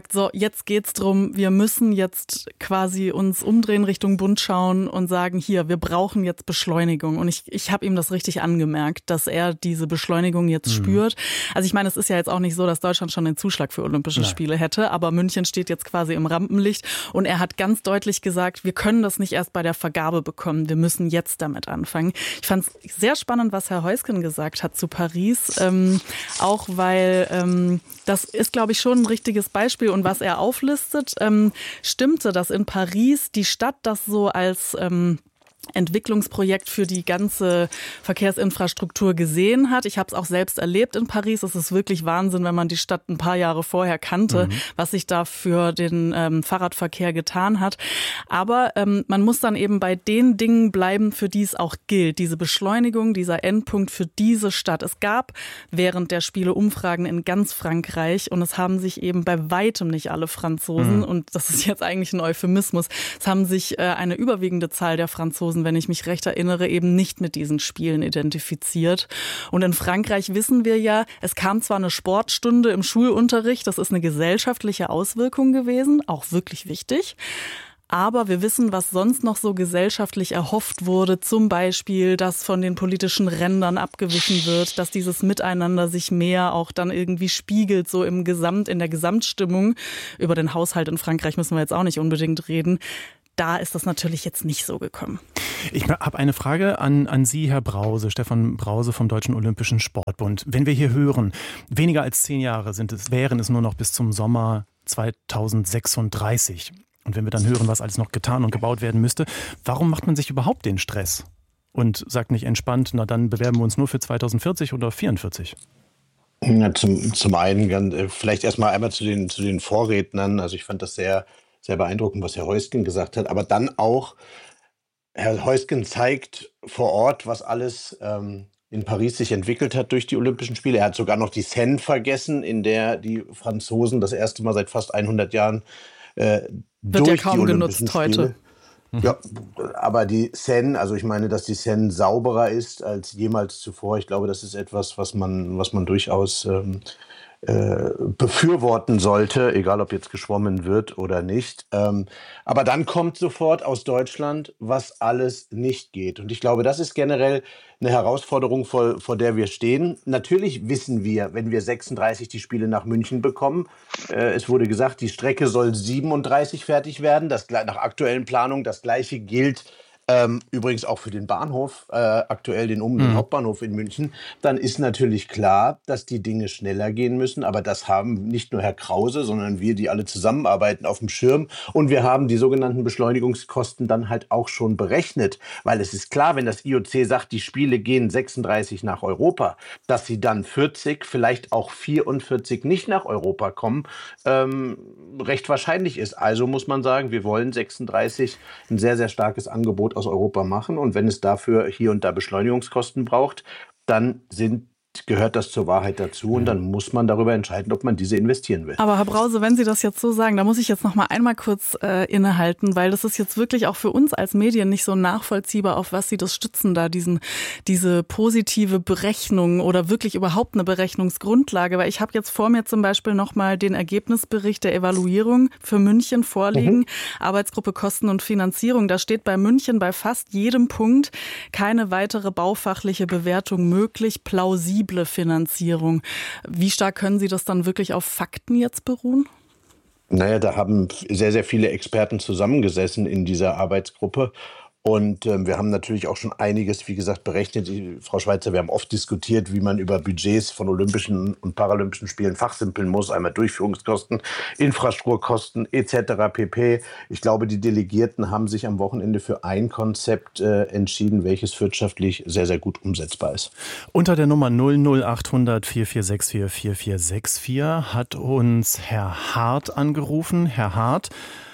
gesagt, so, jetzt geht's drum, wir müssen jetzt quasi uns umdrehen, Richtung Bund schauen und sagen, hier, wir brauchen jetzt Beschleunigung. Und ich habe ihm das richtig angemerkt, dass er diese Beschleunigung jetzt spürt. Also ich meine, es ist ja jetzt auch nicht so, dass Deutschland schon den Zuschlag für Olympische Spiele hätte, aber München steht jetzt quasi im Rampenlicht und er hat ganz deutlich gesagt, wir können das nicht erst bei der Vergabe bekommen, wir müssen jetzt damit anfangen. Ich fand es sehr spannend, was Herr Heusgen gesagt hat zu Paris, auch weil das ist, glaube ich, schon ein richtiges Beispiel und was er auflistet, stimmte, dass in Paris die Stadt das so als Entwicklungsprojekt für die ganze Verkehrsinfrastruktur gesehen hat. Ich habe es auch selbst erlebt in Paris. Es ist wirklich Wahnsinn, wenn man die Stadt ein paar Jahre vorher kannte, was sich da für den Fahrradverkehr getan hat. Aber man muss dann eben bei den Dingen bleiben, für die es auch gilt. Diese Beschleunigung, dieser Endpunkt für diese Stadt. Es gab während der Spiele Umfragen in ganz Frankreich und es haben sich eben bei weitem nicht alle Franzosen, und das ist jetzt eigentlich ein Euphemismus, es haben sich eine überwiegende Zahl der Franzosen, wenn ich mich recht erinnere, eben nicht mit diesen Spielen identifiziert. Und in Frankreich wissen wir ja, es kam zwar eine Sportstunde im Schulunterricht, das ist eine gesellschaftliche Auswirkung gewesen, auch wirklich wichtig. Aber wir wissen, was sonst noch so gesellschaftlich erhofft wurde, zum Beispiel, dass von den politischen Rändern abgewichen wird, dass dieses Miteinander sich mehr auch dann irgendwie spiegelt, so in der Gesamtstimmung. Über den Haushalt in Frankreich müssen wir jetzt auch nicht unbedingt reden. Da ist das natürlich jetzt nicht so gekommen. Ich habe eine Frage an Sie, Herr Brause, Stefan Brause vom Deutschen Olympischen Sportbund. Wenn wir hier hören, weniger als 10 Jahre wären es nur noch bis zum Sommer 2036. Und wenn wir dann hören, was alles noch getan und gebaut werden müsste, warum macht man sich überhaupt den Stress? Und sagt nicht entspannt, na dann bewerben wir uns nur für 2040 oder 2044? Ja, zum einen vielleicht erstmal einmal zu den Vorrednern. Also ich fand das sehr beeindruckend, was Herr Heusgen gesagt hat. Aber dann auch, Herr Heusgen zeigt vor Ort, was alles in Paris sich entwickelt hat durch die Olympischen Spiele. Er hat sogar noch die Seine vergessen, in der die Franzosen das erste Mal seit fast 100 Jahren wird durch ja kaum die Olympischen genutzt Spiele. heute. Ja, aber die Seine, also ich meine, dass die Seine sauberer ist als jemals zuvor. Ich glaube, das ist etwas, was man durchaus befürworten sollte, egal ob jetzt geschwommen wird oder nicht. Aber dann kommt sofort aus Deutschland, was alles nicht geht. Und ich glaube, das ist generell eine Herausforderung, vor der wir stehen. Natürlich wissen wir, wenn wir 36 die Spiele nach München bekommen, es wurde gesagt, die Strecke soll 37 fertig werden, das nach aktuellen Planungen. Das Gleiche gilt übrigens auch für den Bahnhof, aktuell den Hauptbahnhof in München, dann ist natürlich klar, dass die Dinge schneller gehen müssen. Aber das haben nicht nur Herr Krause, sondern wir, die alle zusammenarbeiten, auf dem Schirm. Und wir haben die sogenannten Beschleunigungskosten dann halt auch schon berechnet. Weil es ist klar, wenn das IOC sagt, die Spiele gehen 36 nach Europa, dass sie dann 40, vielleicht auch 44 nicht nach Europa kommen, recht wahrscheinlich ist. Also muss man sagen, wir wollen 36 ein sehr, sehr starkes Angebot aus Europa machen. Und wenn es dafür hier und da Beschleunigungskosten braucht, dann gehört das zur Wahrheit dazu und dann muss man darüber entscheiden, ob man diese investieren will. Aber Herr Brause, wenn Sie das jetzt so sagen, da muss ich jetzt noch mal einmal kurz innehalten, weil das ist jetzt wirklich auch für uns als Medien nicht so nachvollziehbar, auf was Sie das stützen da, diese positive Berechnung oder wirklich überhaupt eine Berechnungsgrundlage, weil ich habe jetzt vor mir zum Beispiel noch mal den Ergebnisbericht der Evaluierung für München vorliegen, Arbeitsgruppe Kosten und Finanzierung, da steht bei München bei fast jedem Punkt keine weitere baufachliche Bewertung möglich, plausible Finanzierung. Wie stark können Sie das dann wirklich auf Fakten jetzt beruhen? Naja, da haben sehr, sehr viele Experten zusammengesessen in dieser Arbeitsgruppe. Und wir haben natürlich auch schon einiges, wie gesagt, berechnet. Frau Schweizer, wir haben oft diskutiert, wie man über Budgets von Olympischen und Paralympischen Spielen fachsimpeln muss. Einmal Durchführungskosten, Infrastrukturkosten etc. pp. Ich glaube, die Delegierten haben sich am Wochenende für ein Konzept entschieden, welches wirtschaftlich sehr, sehr gut umsetzbar ist. Unter der Nummer 00800 4464 4464 hat uns Herr Hart angerufen. Herr Hart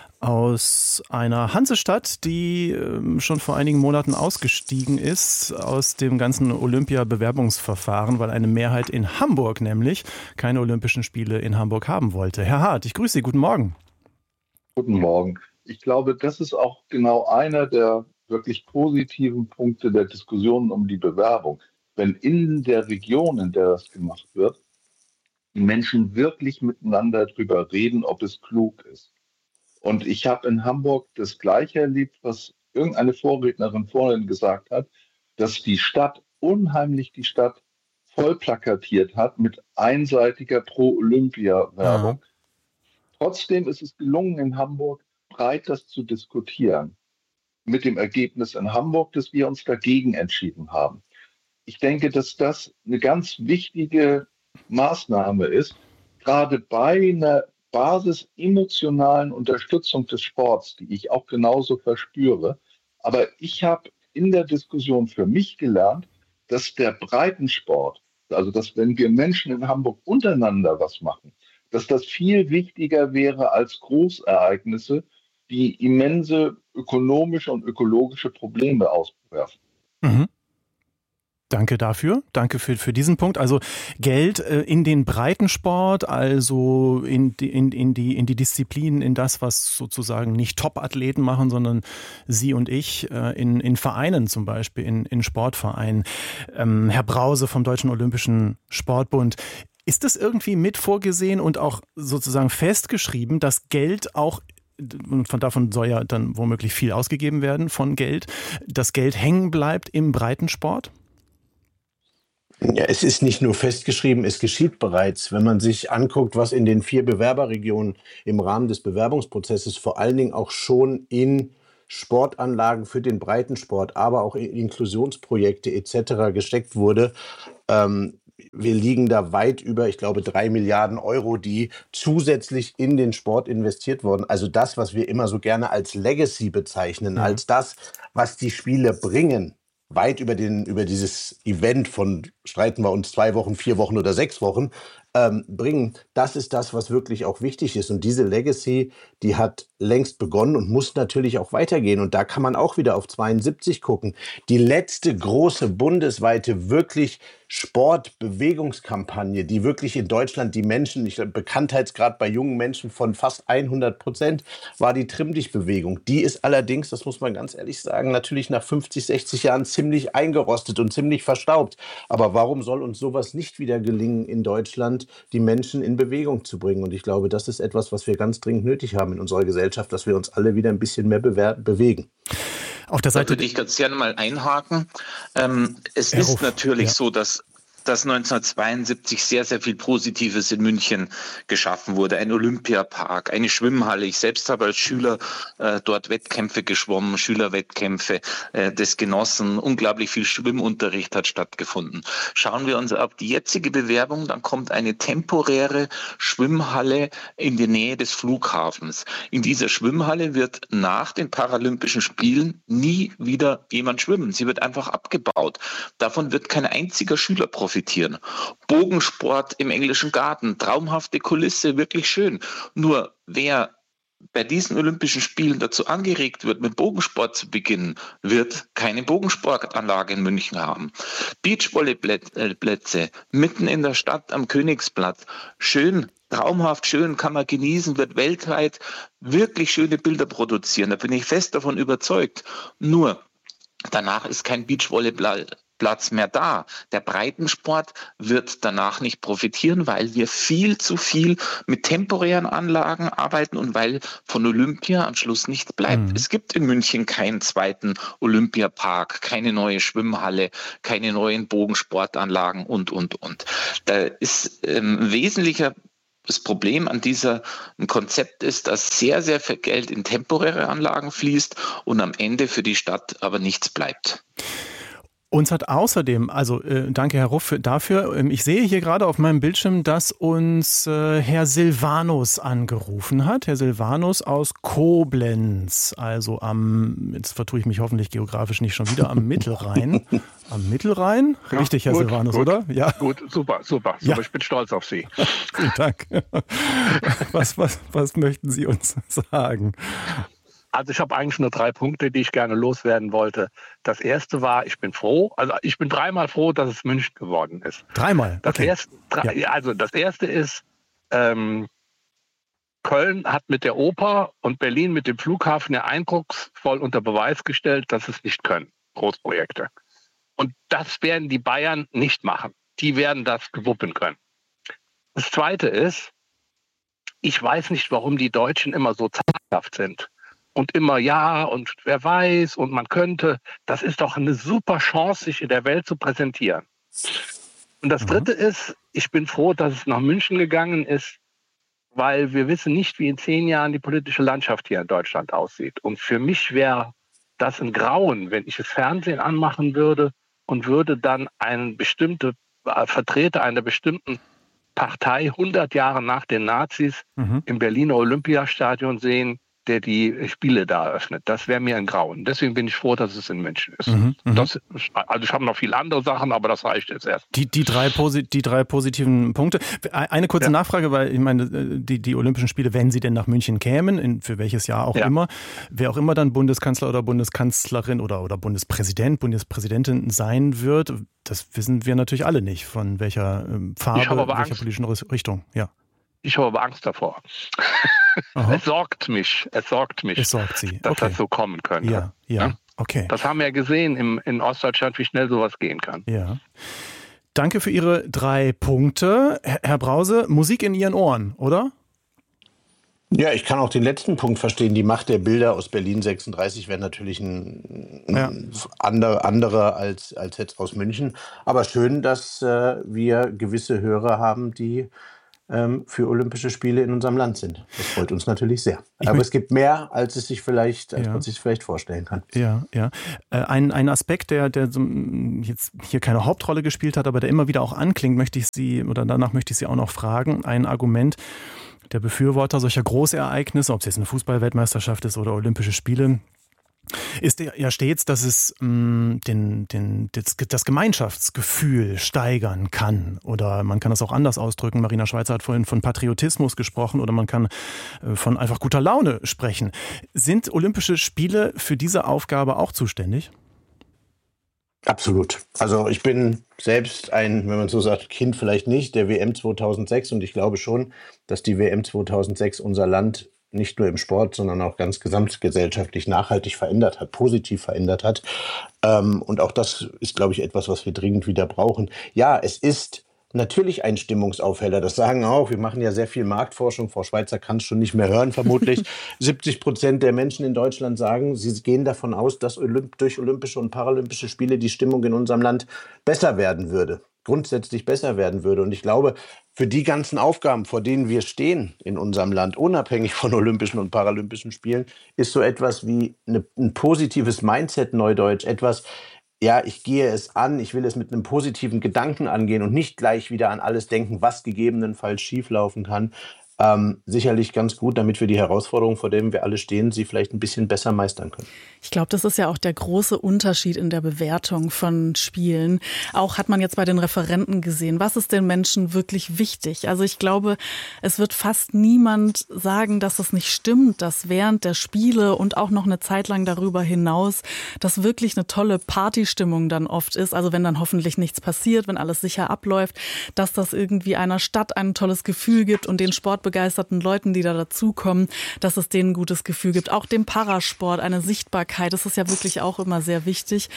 aus einer Hansestadt, die schon vor einigen Monaten ausgestiegen ist aus dem ganzen Olympia-Bewerbungsverfahren, weil eine Mehrheit in Hamburg nämlich keine Olympischen Spiele in Hamburg haben wollte. Herr Hart, ich grüße Sie. Guten Morgen. Guten Morgen. Ich glaube, das ist auch genau einer der wirklich positiven Punkte der Diskussionen um die Bewerbung. Wenn in der Region, in der das gemacht wird, die Menschen wirklich miteinander drüber reden, ob es klug ist. Und ich habe in Hamburg das Gleiche erlebt, was irgendeine Vorrednerin vorhin gesagt hat, dass die Stadt voll plakatiert hat mit einseitiger Pro-Olympia-Werbung. Trotzdem ist es gelungen, in Hamburg breit das zu diskutieren. Mit dem Ergebnis in Hamburg, dass wir uns dagegen entschieden haben. Ich denke, dass das eine ganz wichtige Maßnahme ist, gerade bei einer basis-emotionalen Unterstützung des Sports, die ich auch genauso verspüre. Aber ich habe in der Diskussion für mich gelernt, dass der Breitensport, also dass wenn wir Menschen in Hamburg untereinander was machen, dass das viel wichtiger wäre als Großereignisse, die immense ökonomische und ökologische Probleme auswerfen. Mhm. Danke dafür. Danke für diesen Punkt. Also Geld in den Breitensport, also in die Disziplinen, in das, was sozusagen nicht Top-Athleten machen, sondern Sie und ich in Vereinen zum Beispiel, in Sportvereinen. Herr Brause vom Deutschen Olympischen Sportbund. Ist das irgendwie mit vorgesehen und auch sozusagen festgeschrieben, dass Geld auch, und davon soll ja dann womöglich viel ausgegeben werden von Geld, dass Geld hängen bleibt im Breitensport? Ja, es ist nicht nur festgeschrieben, es geschieht bereits. Wenn man sich anguckt, was in den 4 Bewerberregionen im Rahmen des Bewerbungsprozesses vor allen Dingen auch schon in Sportanlagen für den Breitensport, aber auch in Inklusionsprojekte etc. gesteckt wurde, wir liegen da weit über, ich glaube, 3 Milliarden Euro, die zusätzlich in den Sport investiert wurden. Also das, was wir immer so gerne als Legacy bezeichnen, als das, was die Spiele bringen, weit über dieses Event von, streiten wir uns 2 Wochen, 4 Wochen oder 6 Wochen, bringen. Das ist das, was wirklich auch wichtig ist. Und diese Legacy, die hat längst begonnen und muss natürlich auch weitergehen. Und da kann man auch wieder auf 72 gucken. Die letzte große bundesweite wirklich Sportbewegungskampagne, die wirklich in Deutschland die Menschen, Bekanntheitsgrad bei jungen Menschen von fast 100%, war die Trimm-Dich-Bewegung. Die ist allerdings, das muss man ganz ehrlich sagen, natürlich nach 50, 60 Jahren ziemlich eingerostet und ziemlich verstaubt. Aber warum soll uns sowas nicht wieder gelingen in Deutschland, die Menschen in Bewegung zu bringen? Und ich glaube, das ist etwas, was wir ganz dringend nötig haben in unserer Gesellschaft, dass wir uns alle wieder ein bisschen mehr bewegen. Auf der Seite da würde ich ganz gerne mal einhaken. Es ist natürlich so, dass 1972 sehr, sehr viel Positives in München geschaffen wurde. Ein Olympiapark, eine Schwimmhalle. Ich selbst habe als Schüler dort Wettkämpfe geschwommen, Schülerwettkämpfe das genossen. Unglaublich viel Schwimmunterricht hat stattgefunden. Schauen wir uns auf die jetzige Bewerbung, dann kommt eine temporäre Schwimmhalle in die Nähe des Flughafens. In dieser Schwimmhalle wird nach den Paralympischen Spielen nie wieder jemand schwimmen. Sie wird einfach abgebaut. Davon wird kein einziger Schüler profitieren. Bogensport im Englischen Garten, traumhafte Kulisse, wirklich schön. Nur wer bei diesen Olympischen Spielen dazu angeregt wird, mit Bogensport zu beginnen, wird keine Bogensportanlage in München haben. Beachvolleyplätze mitten in der Stadt am Königsplatz, schön, traumhaft schön, kann man genießen, wird weltweit wirklich schöne Bilder produzieren. Da bin ich fest davon überzeugt. Nur danach ist kein Beachvolleyplatz mehr da. Der Breitensport wird danach nicht profitieren, weil wir viel zu viel mit temporären Anlagen arbeiten und weil von Olympia am Schluss nichts bleibt. Es gibt in München keinen zweiten Olympiapark, keine neue Schwimmhalle, keine neuen Bogensportanlagen und. Da ist wesentlicher das Problem an diesem Konzept ist, dass sehr, sehr viel Geld in temporäre Anlagen fließt und am Ende für die Stadt aber nichts bleibt. Uns hat außerdem, danke Herr Ruff dafür, ich sehe hier gerade auf meinem Bildschirm, dass uns Herr Silvanus angerufen hat. Herr Silvanus aus Koblenz, also jetzt vertue ich mich hoffentlich geografisch nicht schon wieder, am Mittelrhein. Am Mittelrhein? Ja, richtig, Herr Silvanus, gut, oder? Ja. Gut, super. Ja. Ich bin stolz auf Sie. Vielen Dank. Was möchten Sie uns sagen? Also ich habe eigentlich nur 3 Punkte, die ich gerne loswerden wollte. Das erste war, ich bin 3-mal froh, dass es München geworden ist. 3-mal? Okay. Also das erste ist, Köln hat mit der Oper und Berlin mit dem Flughafen ja eindrucksvoll unter Beweis gestellt, dass es nicht können, Großprojekte. Und das werden die Bayern nicht machen. Die werden das gewuppen können. Das Zweite ist, ich weiß nicht, warum die Deutschen immer so zaghaft sind. Und immer ja und wer weiß und man könnte. Das ist doch eine super Chance, sich in der Welt zu präsentieren. Und das Dritte ist, ich bin froh, dass es nach München gegangen ist, weil wir wissen nicht, wie in 10 Jahren die politische Landschaft hier in Deutschland aussieht. Und für mich wäre das ein Grauen, wenn ich das Fernsehen anmachen würde und würde dann einen bestimmten Vertreter einer bestimmten Partei 100 Jahre nach den Nazis im Berliner Olympiastadion sehen, der die Spiele da eröffnet. Das wäre mir ein Grauen. Deswegen bin ich froh, dass es in München ist. Also ich habe noch viele andere Sachen, aber das reicht jetzt erst. Die drei positiven Punkte. Eine kurze Nachfrage, weil ich meine, die Olympischen Spiele, wenn sie denn nach München kämen, für welches Jahr auch immer, wer auch immer dann Bundeskanzler oder Bundeskanzlerin oder Bundespräsident, Bundespräsidentin sein wird, das wissen wir natürlich alle nicht, von welcher Farbe, welcher politischen Richtung. Ja. Ich habe aber Angst davor. Es sorgt mich, Es sorgt Sie. dass das so kommen könnte. Ja, okay. Das haben wir ja gesehen in Ostdeutschland, wie schnell sowas gehen kann. Ja. Danke für Ihre 3 Punkte. Herr Brause, Musik in Ihren Ohren, oder? Ja, ich kann auch den letzten Punkt verstehen. Die Macht der Bilder aus Berlin 36 wäre natürlich ein anderer als jetzt aus München. Aber schön, dass wir gewisse Hörer haben, die für Olympische Spiele in unserem Land sind. Das freut uns natürlich sehr. Aber es gibt mehr, als man sich vielleicht vorstellen kann. Ja. Ein Aspekt, der jetzt hier keine Hauptrolle gespielt hat, aber der immer wieder auch anklingt, danach möchte ich Sie auch noch fragen. Ein Argument der Befürworter solcher Großereignisse, ob es jetzt eine Fußball-Weltmeisterschaft ist oder Olympische Spiele, ist ja stets, dass es das Gemeinschaftsgefühl steigern kann. Oder man kann das auch anders ausdrücken. Marina Schweizer hat vorhin von Patriotismus gesprochen oder man kann von einfach guter Laune sprechen. Sind Olympische Spiele für diese Aufgabe auch zuständig? Absolut. Also ich bin selbst wenn man so sagt, Kind vielleicht nicht, der WM 2006 und ich glaube schon, dass die WM 2006 unser Land nicht nur im Sport, sondern auch ganz gesamtgesellschaftlich nachhaltig verändert hat, positiv verändert hat. Und auch das ist, glaube ich, etwas, was wir dringend wieder brauchen. Ja, es ist natürlich ein Stimmungsaufheller. Das sagen auch, wir machen ja sehr viel Marktforschung. Frau Schweizer kann es schon nicht mehr hören, vermutlich. 70% der Menschen in Deutschland sagen, sie gehen davon aus, dass durch Olympische und Paralympische Spiele die Stimmung in unserem Land besser werden würde. Grundsätzlich besser werden würde. Und ich glaube, für die ganzen Aufgaben, vor denen wir stehen in unserem Land, unabhängig von Olympischen und Paralympischen Spielen, ist so etwas wie ein positives Mindset, Neudeutsch, etwas, ja, ich gehe es an, ich will es mit einem positiven Gedanken angehen und nicht gleich wieder an alles denken, was gegebenenfalls schieflaufen kann. Sicherlich ganz gut, damit wir die Herausforderungen, vor denen wir alle stehen, sie vielleicht ein bisschen besser meistern können. Ich glaube, das ist ja auch der große Unterschied in der Bewertung von Spielen. Auch hat man jetzt bei den Referenten gesehen, was ist den Menschen wirklich wichtig? Also ich glaube, es wird fast niemand sagen, dass es nicht stimmt, dass während der Spiele und auch noch eine Zeit lang darüber hinaus, dass wirklich eine tolle Partystimmung dann oft ist. Also wenn dann hoffentlich nichts passiert, wenn alles sicher abläuft, dass das irgendwie einer Stadt ein tolles Gefühl gibt und den sportbegeisterten Leuten, die da dazukommen, dass es denen ein gutes Gefühl gibt. Auch dem Parasport eine Sichtbarkeit. Das ist ja wirklich auch immer sehr wichtig.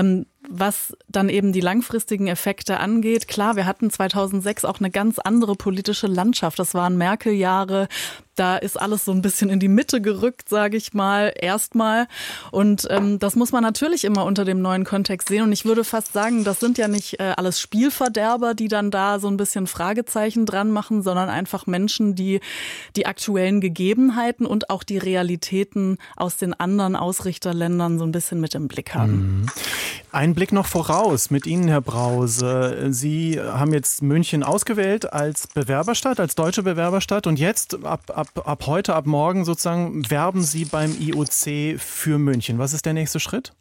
Was dann eben die langfristigen Effekte angeht, klar, wir hatten 2006 auch eine ganz andere politische Landschaft. Das waren Merkel-Jahre. Da ist alles so ein bisschen in die Mitte gerückt, sage ich mal, erstmal. Und das muss man natürlich immer unter dem neuen Kontext sehen. Und ich würde fast sagen, das sind ja nicht alles Spielverderber, die dann da so ein bisschen Fragezeichen dran machen, sondern einfach Menschen, die die aktuellen Gegebenheiten und auch die Realitäten aus den anderen Ausrichterländern so ein bisschen mit im Blick haben. Ein Blick noch voraus mit Ihnen, Herr Brause. Sie haben jetzt München ausgewählt als Bewerberstadt, als deutsche Bewerberstadt. Und jetzt, ab heute, ab morgen sozusagen, werben Sie beim IOC für München. Was ist der nächste Schritt?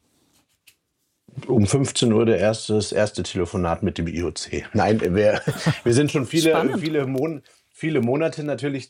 Um 15 Uhr das erste Telefonat mit dem IOC. Nein, wir sind schon viele Monate natürlich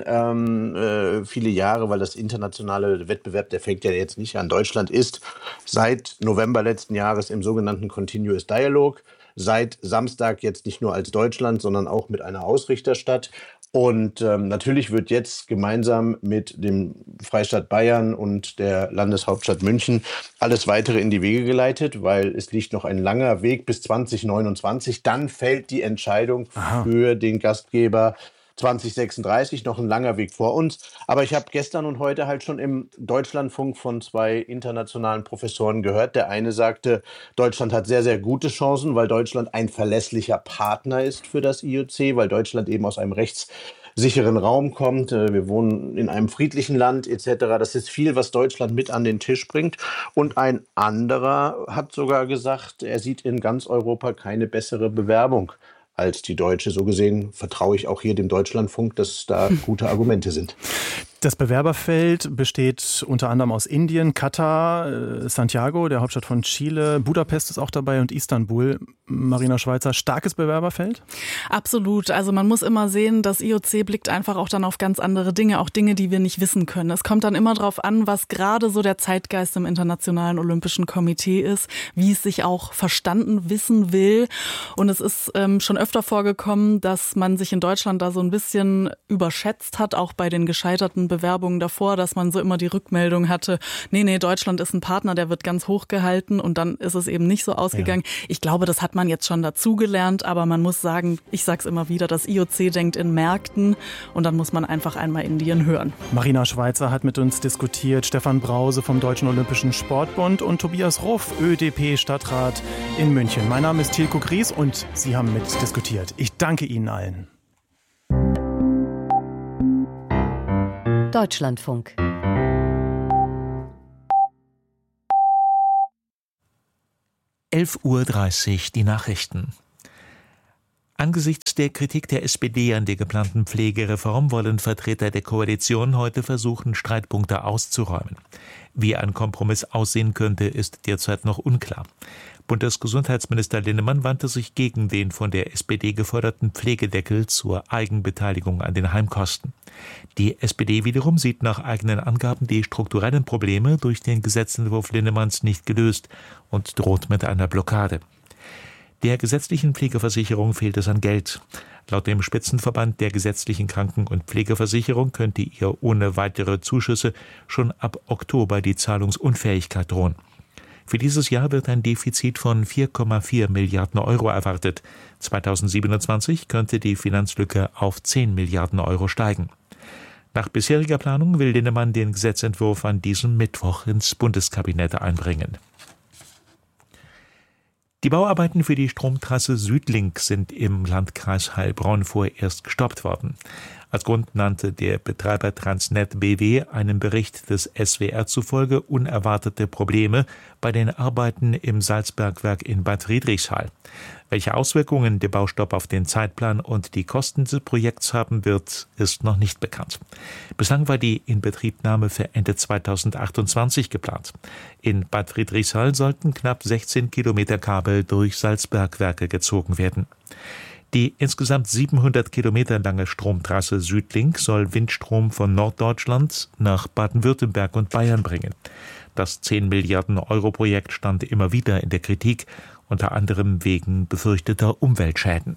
dran, viele Jahre, weil das internationale Wettbewerb, der fängt ja jetzt nicht an. Deutschland ist seit November letzten Jahres im sogenannten Continuous Dialogue. seit Samstag jetzt nicht nur als Deutschland, sondern auch mit einer Ausrichterstadt. Und natürlich wird jetzt gemeinsam mit dem Freistaat Bayern und der Landeshauptstadt München alles Weitere in die Wege geleitet, weil es liegt noch ein langer Weg bis 2029. Dann fällt die Entscheidung für den Gastgeber 2036, noch ein langer Weg vor uns. Aber ich habe gestern und heute halt schon im Deutschlandfunk von 2 internationalen Professoren gehört. Der eine sagte, Deutschland hat sehr, sehr gute Chancen, weil Deutschland ein verlässlicher Partner ist für das IOC, weil Deutschland eben aus einem rechtssicheren Raum kommt. Wir wohnen in einem friedlichen Land etc. Das ist viel, was Deutschland mit an den Tisch bringt. Und ein anderer hat sogar gesagt, er sieht in ganz Europa keine bessere Bewerbung als die deutsche. So gesehen vertraue ich auch hier dem Deutschlandfunk, dass da gute Argumente sind. Das Bewerberfeld besteht unter anderem aus Indien, Katar, Santiago, der Hauptstadt von Chile, Budapest ist auch dabei und Istanbul. Marina Schweizer, starkes Bewerberfeld? Absolut. Also man muss immer sehen, das IOC blickt einfach auch dann auf ganz andere Dinge, auch Dinge, die wir nicht wissen können. Es kommt dann immer darauf an, was gerade so der Zeitgeist im Internationalen Olympischen Komitee ist, wie es sich auch verstanden wissen will. Und es ist schon öfter vorgekommen, dass man sich in Deutschland da so ein bisschen überschätzt hat, auch bei den gescheiterten Bewerbungen davor, dass man so immer die Rückmeldung hatte, nee, Deutschland ist ein Partner, der wird ganz hoch gehalten und dann ist es eben nicht so ausgegangen. Ja. Ich glaube, das hat man jetzt schon dazugelernt, aber man muss sagen, ich sag's immer wieder, das IOC denkt in Märkten und dann muss man einfach einmal Indien hören. Marina Schweizer hat mit uns diskutiert, Stefan Brause vom Deutschen Olympischen Sportbund und Tobias Ruff, ÖDP-Stadtrat in München. Mein Name ist Tilko Gries und Sie haben mit diskutiert. Ich danke Ihnen allen. Deutschlandfunk. (11:30 Uhr) die Nachrichten. Angesichts der Kritik der SPD an der geplanten Pflegereform wollen Vertreter der Koalition heute versuchen, Streitpunkte auszuräumen. Wie ein Kompromiss aussehen könnte, ist derzeit noch unklar. Bundesgesundheitsminister Linnemann wandte sich gegen den von der SPD geforderten Pflegedeckel zur Eigenbeteiligung an den Heimkosten. Die SPD wiederum sieht nach eigenen Angaben die strukturellen Probleme durch den Gesetzentwurf Linnemanns nicht gelöst und droht mit einer Blockade. Der gesetzlichen Pflegeversicherung fehlt es an Geld. Laut dem Spitzenverband der gesetzlichen Kranken- und Pflegeversicherung könnte ihr ohne weitere Zuschüsse schon ab Oktober die Zahlungsunfähigkeit drohen. Für dieses Jahr wird ein Defizit von 4,4 Milliarden Euro erwartet. 2027 könnte die Finanzlücke auf 10 Milliarden Euro steigen. Nach bisheriger Planung will Linnemann den Gesetzentwurf an diesem Mittwoch ins Bundeskabinett einbringen. Die Bauarbeiten für die Stromtrasse Südlink sind im Landkreis Heilbronn vorerst gestoppt worden. Als Grund nannte der Betreiber Transnet BW einem Bericht des SWR zufolge unerwartete Probleme bei den Arbeiten im Salzbergwerk in Bad Friedrichshall. Welche Auswirkungen der Baustopp auf den Zeitplan und die Kosten des Projekts haben wird, ist noch nicht bekannt. Bislang war die Inbetriebnahme für Ende 2028 geplant. In Bad Friedrichshall sollten knapp 16 Kilometer Kabel durch Salzbergwerke gezogen werden. Die insgesamt 700 Kilometer lange Stromtrasse Südlink soll Windstrom von Norddeutschland nach Baden-Württemberg und Bayern bringen. Das 10 Milliarden Euro Projekt stand immer wieder in der Kritik, unter anderem wegen befürchteter Umweltschäden.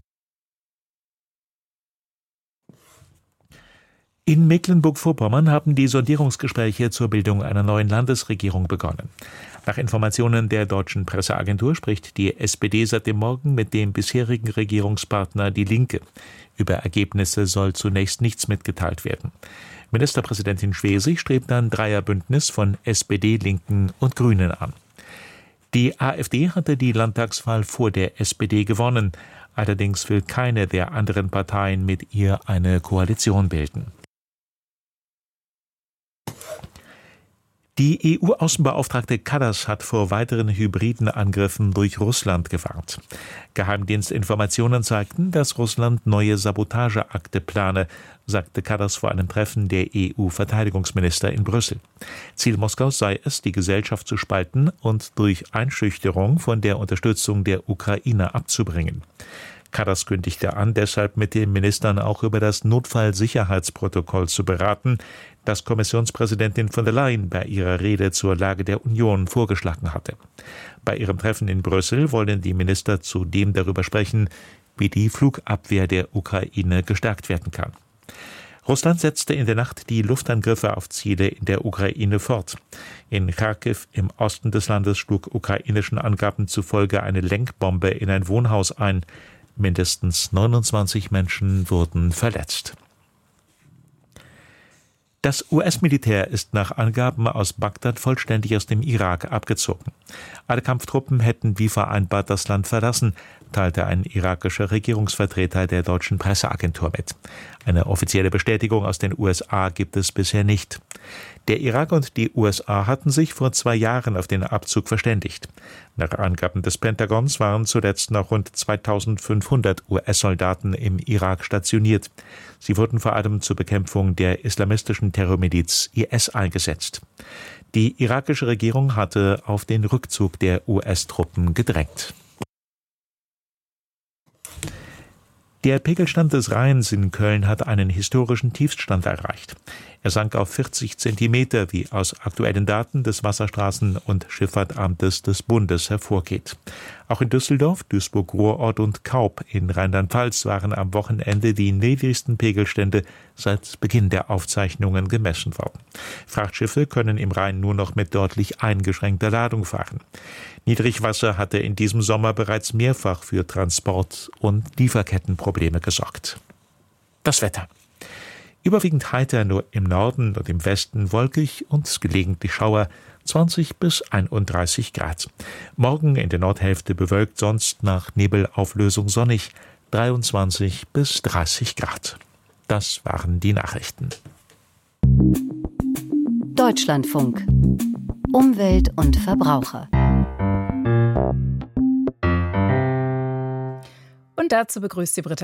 In Mecklenburg-Vorpommern haben die Sondierungsgespräche zur Bildung einer neuen Landesregierung begonnen. Nach Informationen der deutschen Presseagentur spricht die SPD seit dem Morgen mit dem bisherigen Regierungspartner Die Linke. Über Ergebnisse soll zunächst nichts mitgeteilt werden. Ministerpräsidentin Schwesig strebt ein Dreierbündnis von SPD, Linken und Grünen an. Die AfD hatte die Landtagswahl vor der SPD gewonnen. Allerdings will keine der anderen Parteien mit ihr eine Koalition bilden. Die EU-Außenbeauftragte Kallas hat vor weiteren hybriden Angriffen durch Russland gewarnt. Geheimdienstinformationen zeigten, dass Russland neue Sabotageakte plane, sagte Kallas vor einem Treffen der EU-Verteidigungsminister in Brüssel. Ziel Moskaus sei es, die Gesellschaft zu spalten und durch Einschüchterung von der Unterstützung der Ukraine abzubringen. Kallas kündigte an, deshalb mit den Ministern auch über das Notfallsicherheitsprotokoll zu beraten, das Kommissionspräsidentin von der Leyen bei ihrer Rede zur Lage der Union vorgeschlagen hatte. Bei ihrem Treffen in Brüssel wollen die Minister zudem darüber sprechen, wie die Flugabwehr der Ukraine gestärkt werden kann. Russland setzte in der Nacht die Luftangriffe auf Ziele in der Ukraine fort. In Kharkiv im Osten des Landes schlug ukrainischen Angaben zufolge eine Lenkbombe in ein Wohnhaus ein. Mindestens 29 Menschen wurden verletzt. Das US-Militär ist nach Angaben aus Bagdad vollständig aus dem Irak abgezogen. Alle Kampftruppen hätten wie vereinbart das Land verlassen, teilte ein irakischer Regierungsvertreter der deutschen Presseagentur mit. Eine offizielle Bestätigung aus den USA gibt es bisher nicht. Der Irak und die USA hatten sich vor 2 Jahren auf den Abzug verständigt. Nach Angaben des Pentagons waren zuletzt noch rund 2500 US-Soldaten im Irak stationiert. Sie wurden vor allem zur Bekämpfung der islamistischen Terrormiliz IS eingesetzt. Die irakische Regierung hatte auf den Rückzug der US-Truppen gedrängt. Der Pegelstand des Rheins in Köln hat einen historischen Tiefstand erreicht. Er sank auf 40 Zentimeter, wie aus aktuellen Daten des Wasserstraßen- und Schifffahrtamtes des Bundes hervorgeht. Auch in Düsseldorf, Duisburg-Ruhrort und Kaub in Rheinland-Pfalz waren am Wochenende die niedrigsten Pegelstände seit Beginn der Aufzeichnungen gemessen worden. Frachtschiffe können im Rhein nur noch mit deutlich eingeschränkter Ladung fahren. Niedrigwasser hatte in diesem Sommer bereits mehrfach für Transport- und Lieferkettenprobleme gesorgt. Das Wetter. Überwiegend heiter, nur im Norden und im Westen wolkig und gelegentlich Schauer, 20 bis 31 Grad. Morgen in der Nordhälfte bewölkt, sonst nach Nebelauflösung sonnig, 23 bis 30 Grad. Das waren die Nachrichten. Deutschlandfunk. Umwelt und Verbraucher. Und dazu begrüßt sie Britta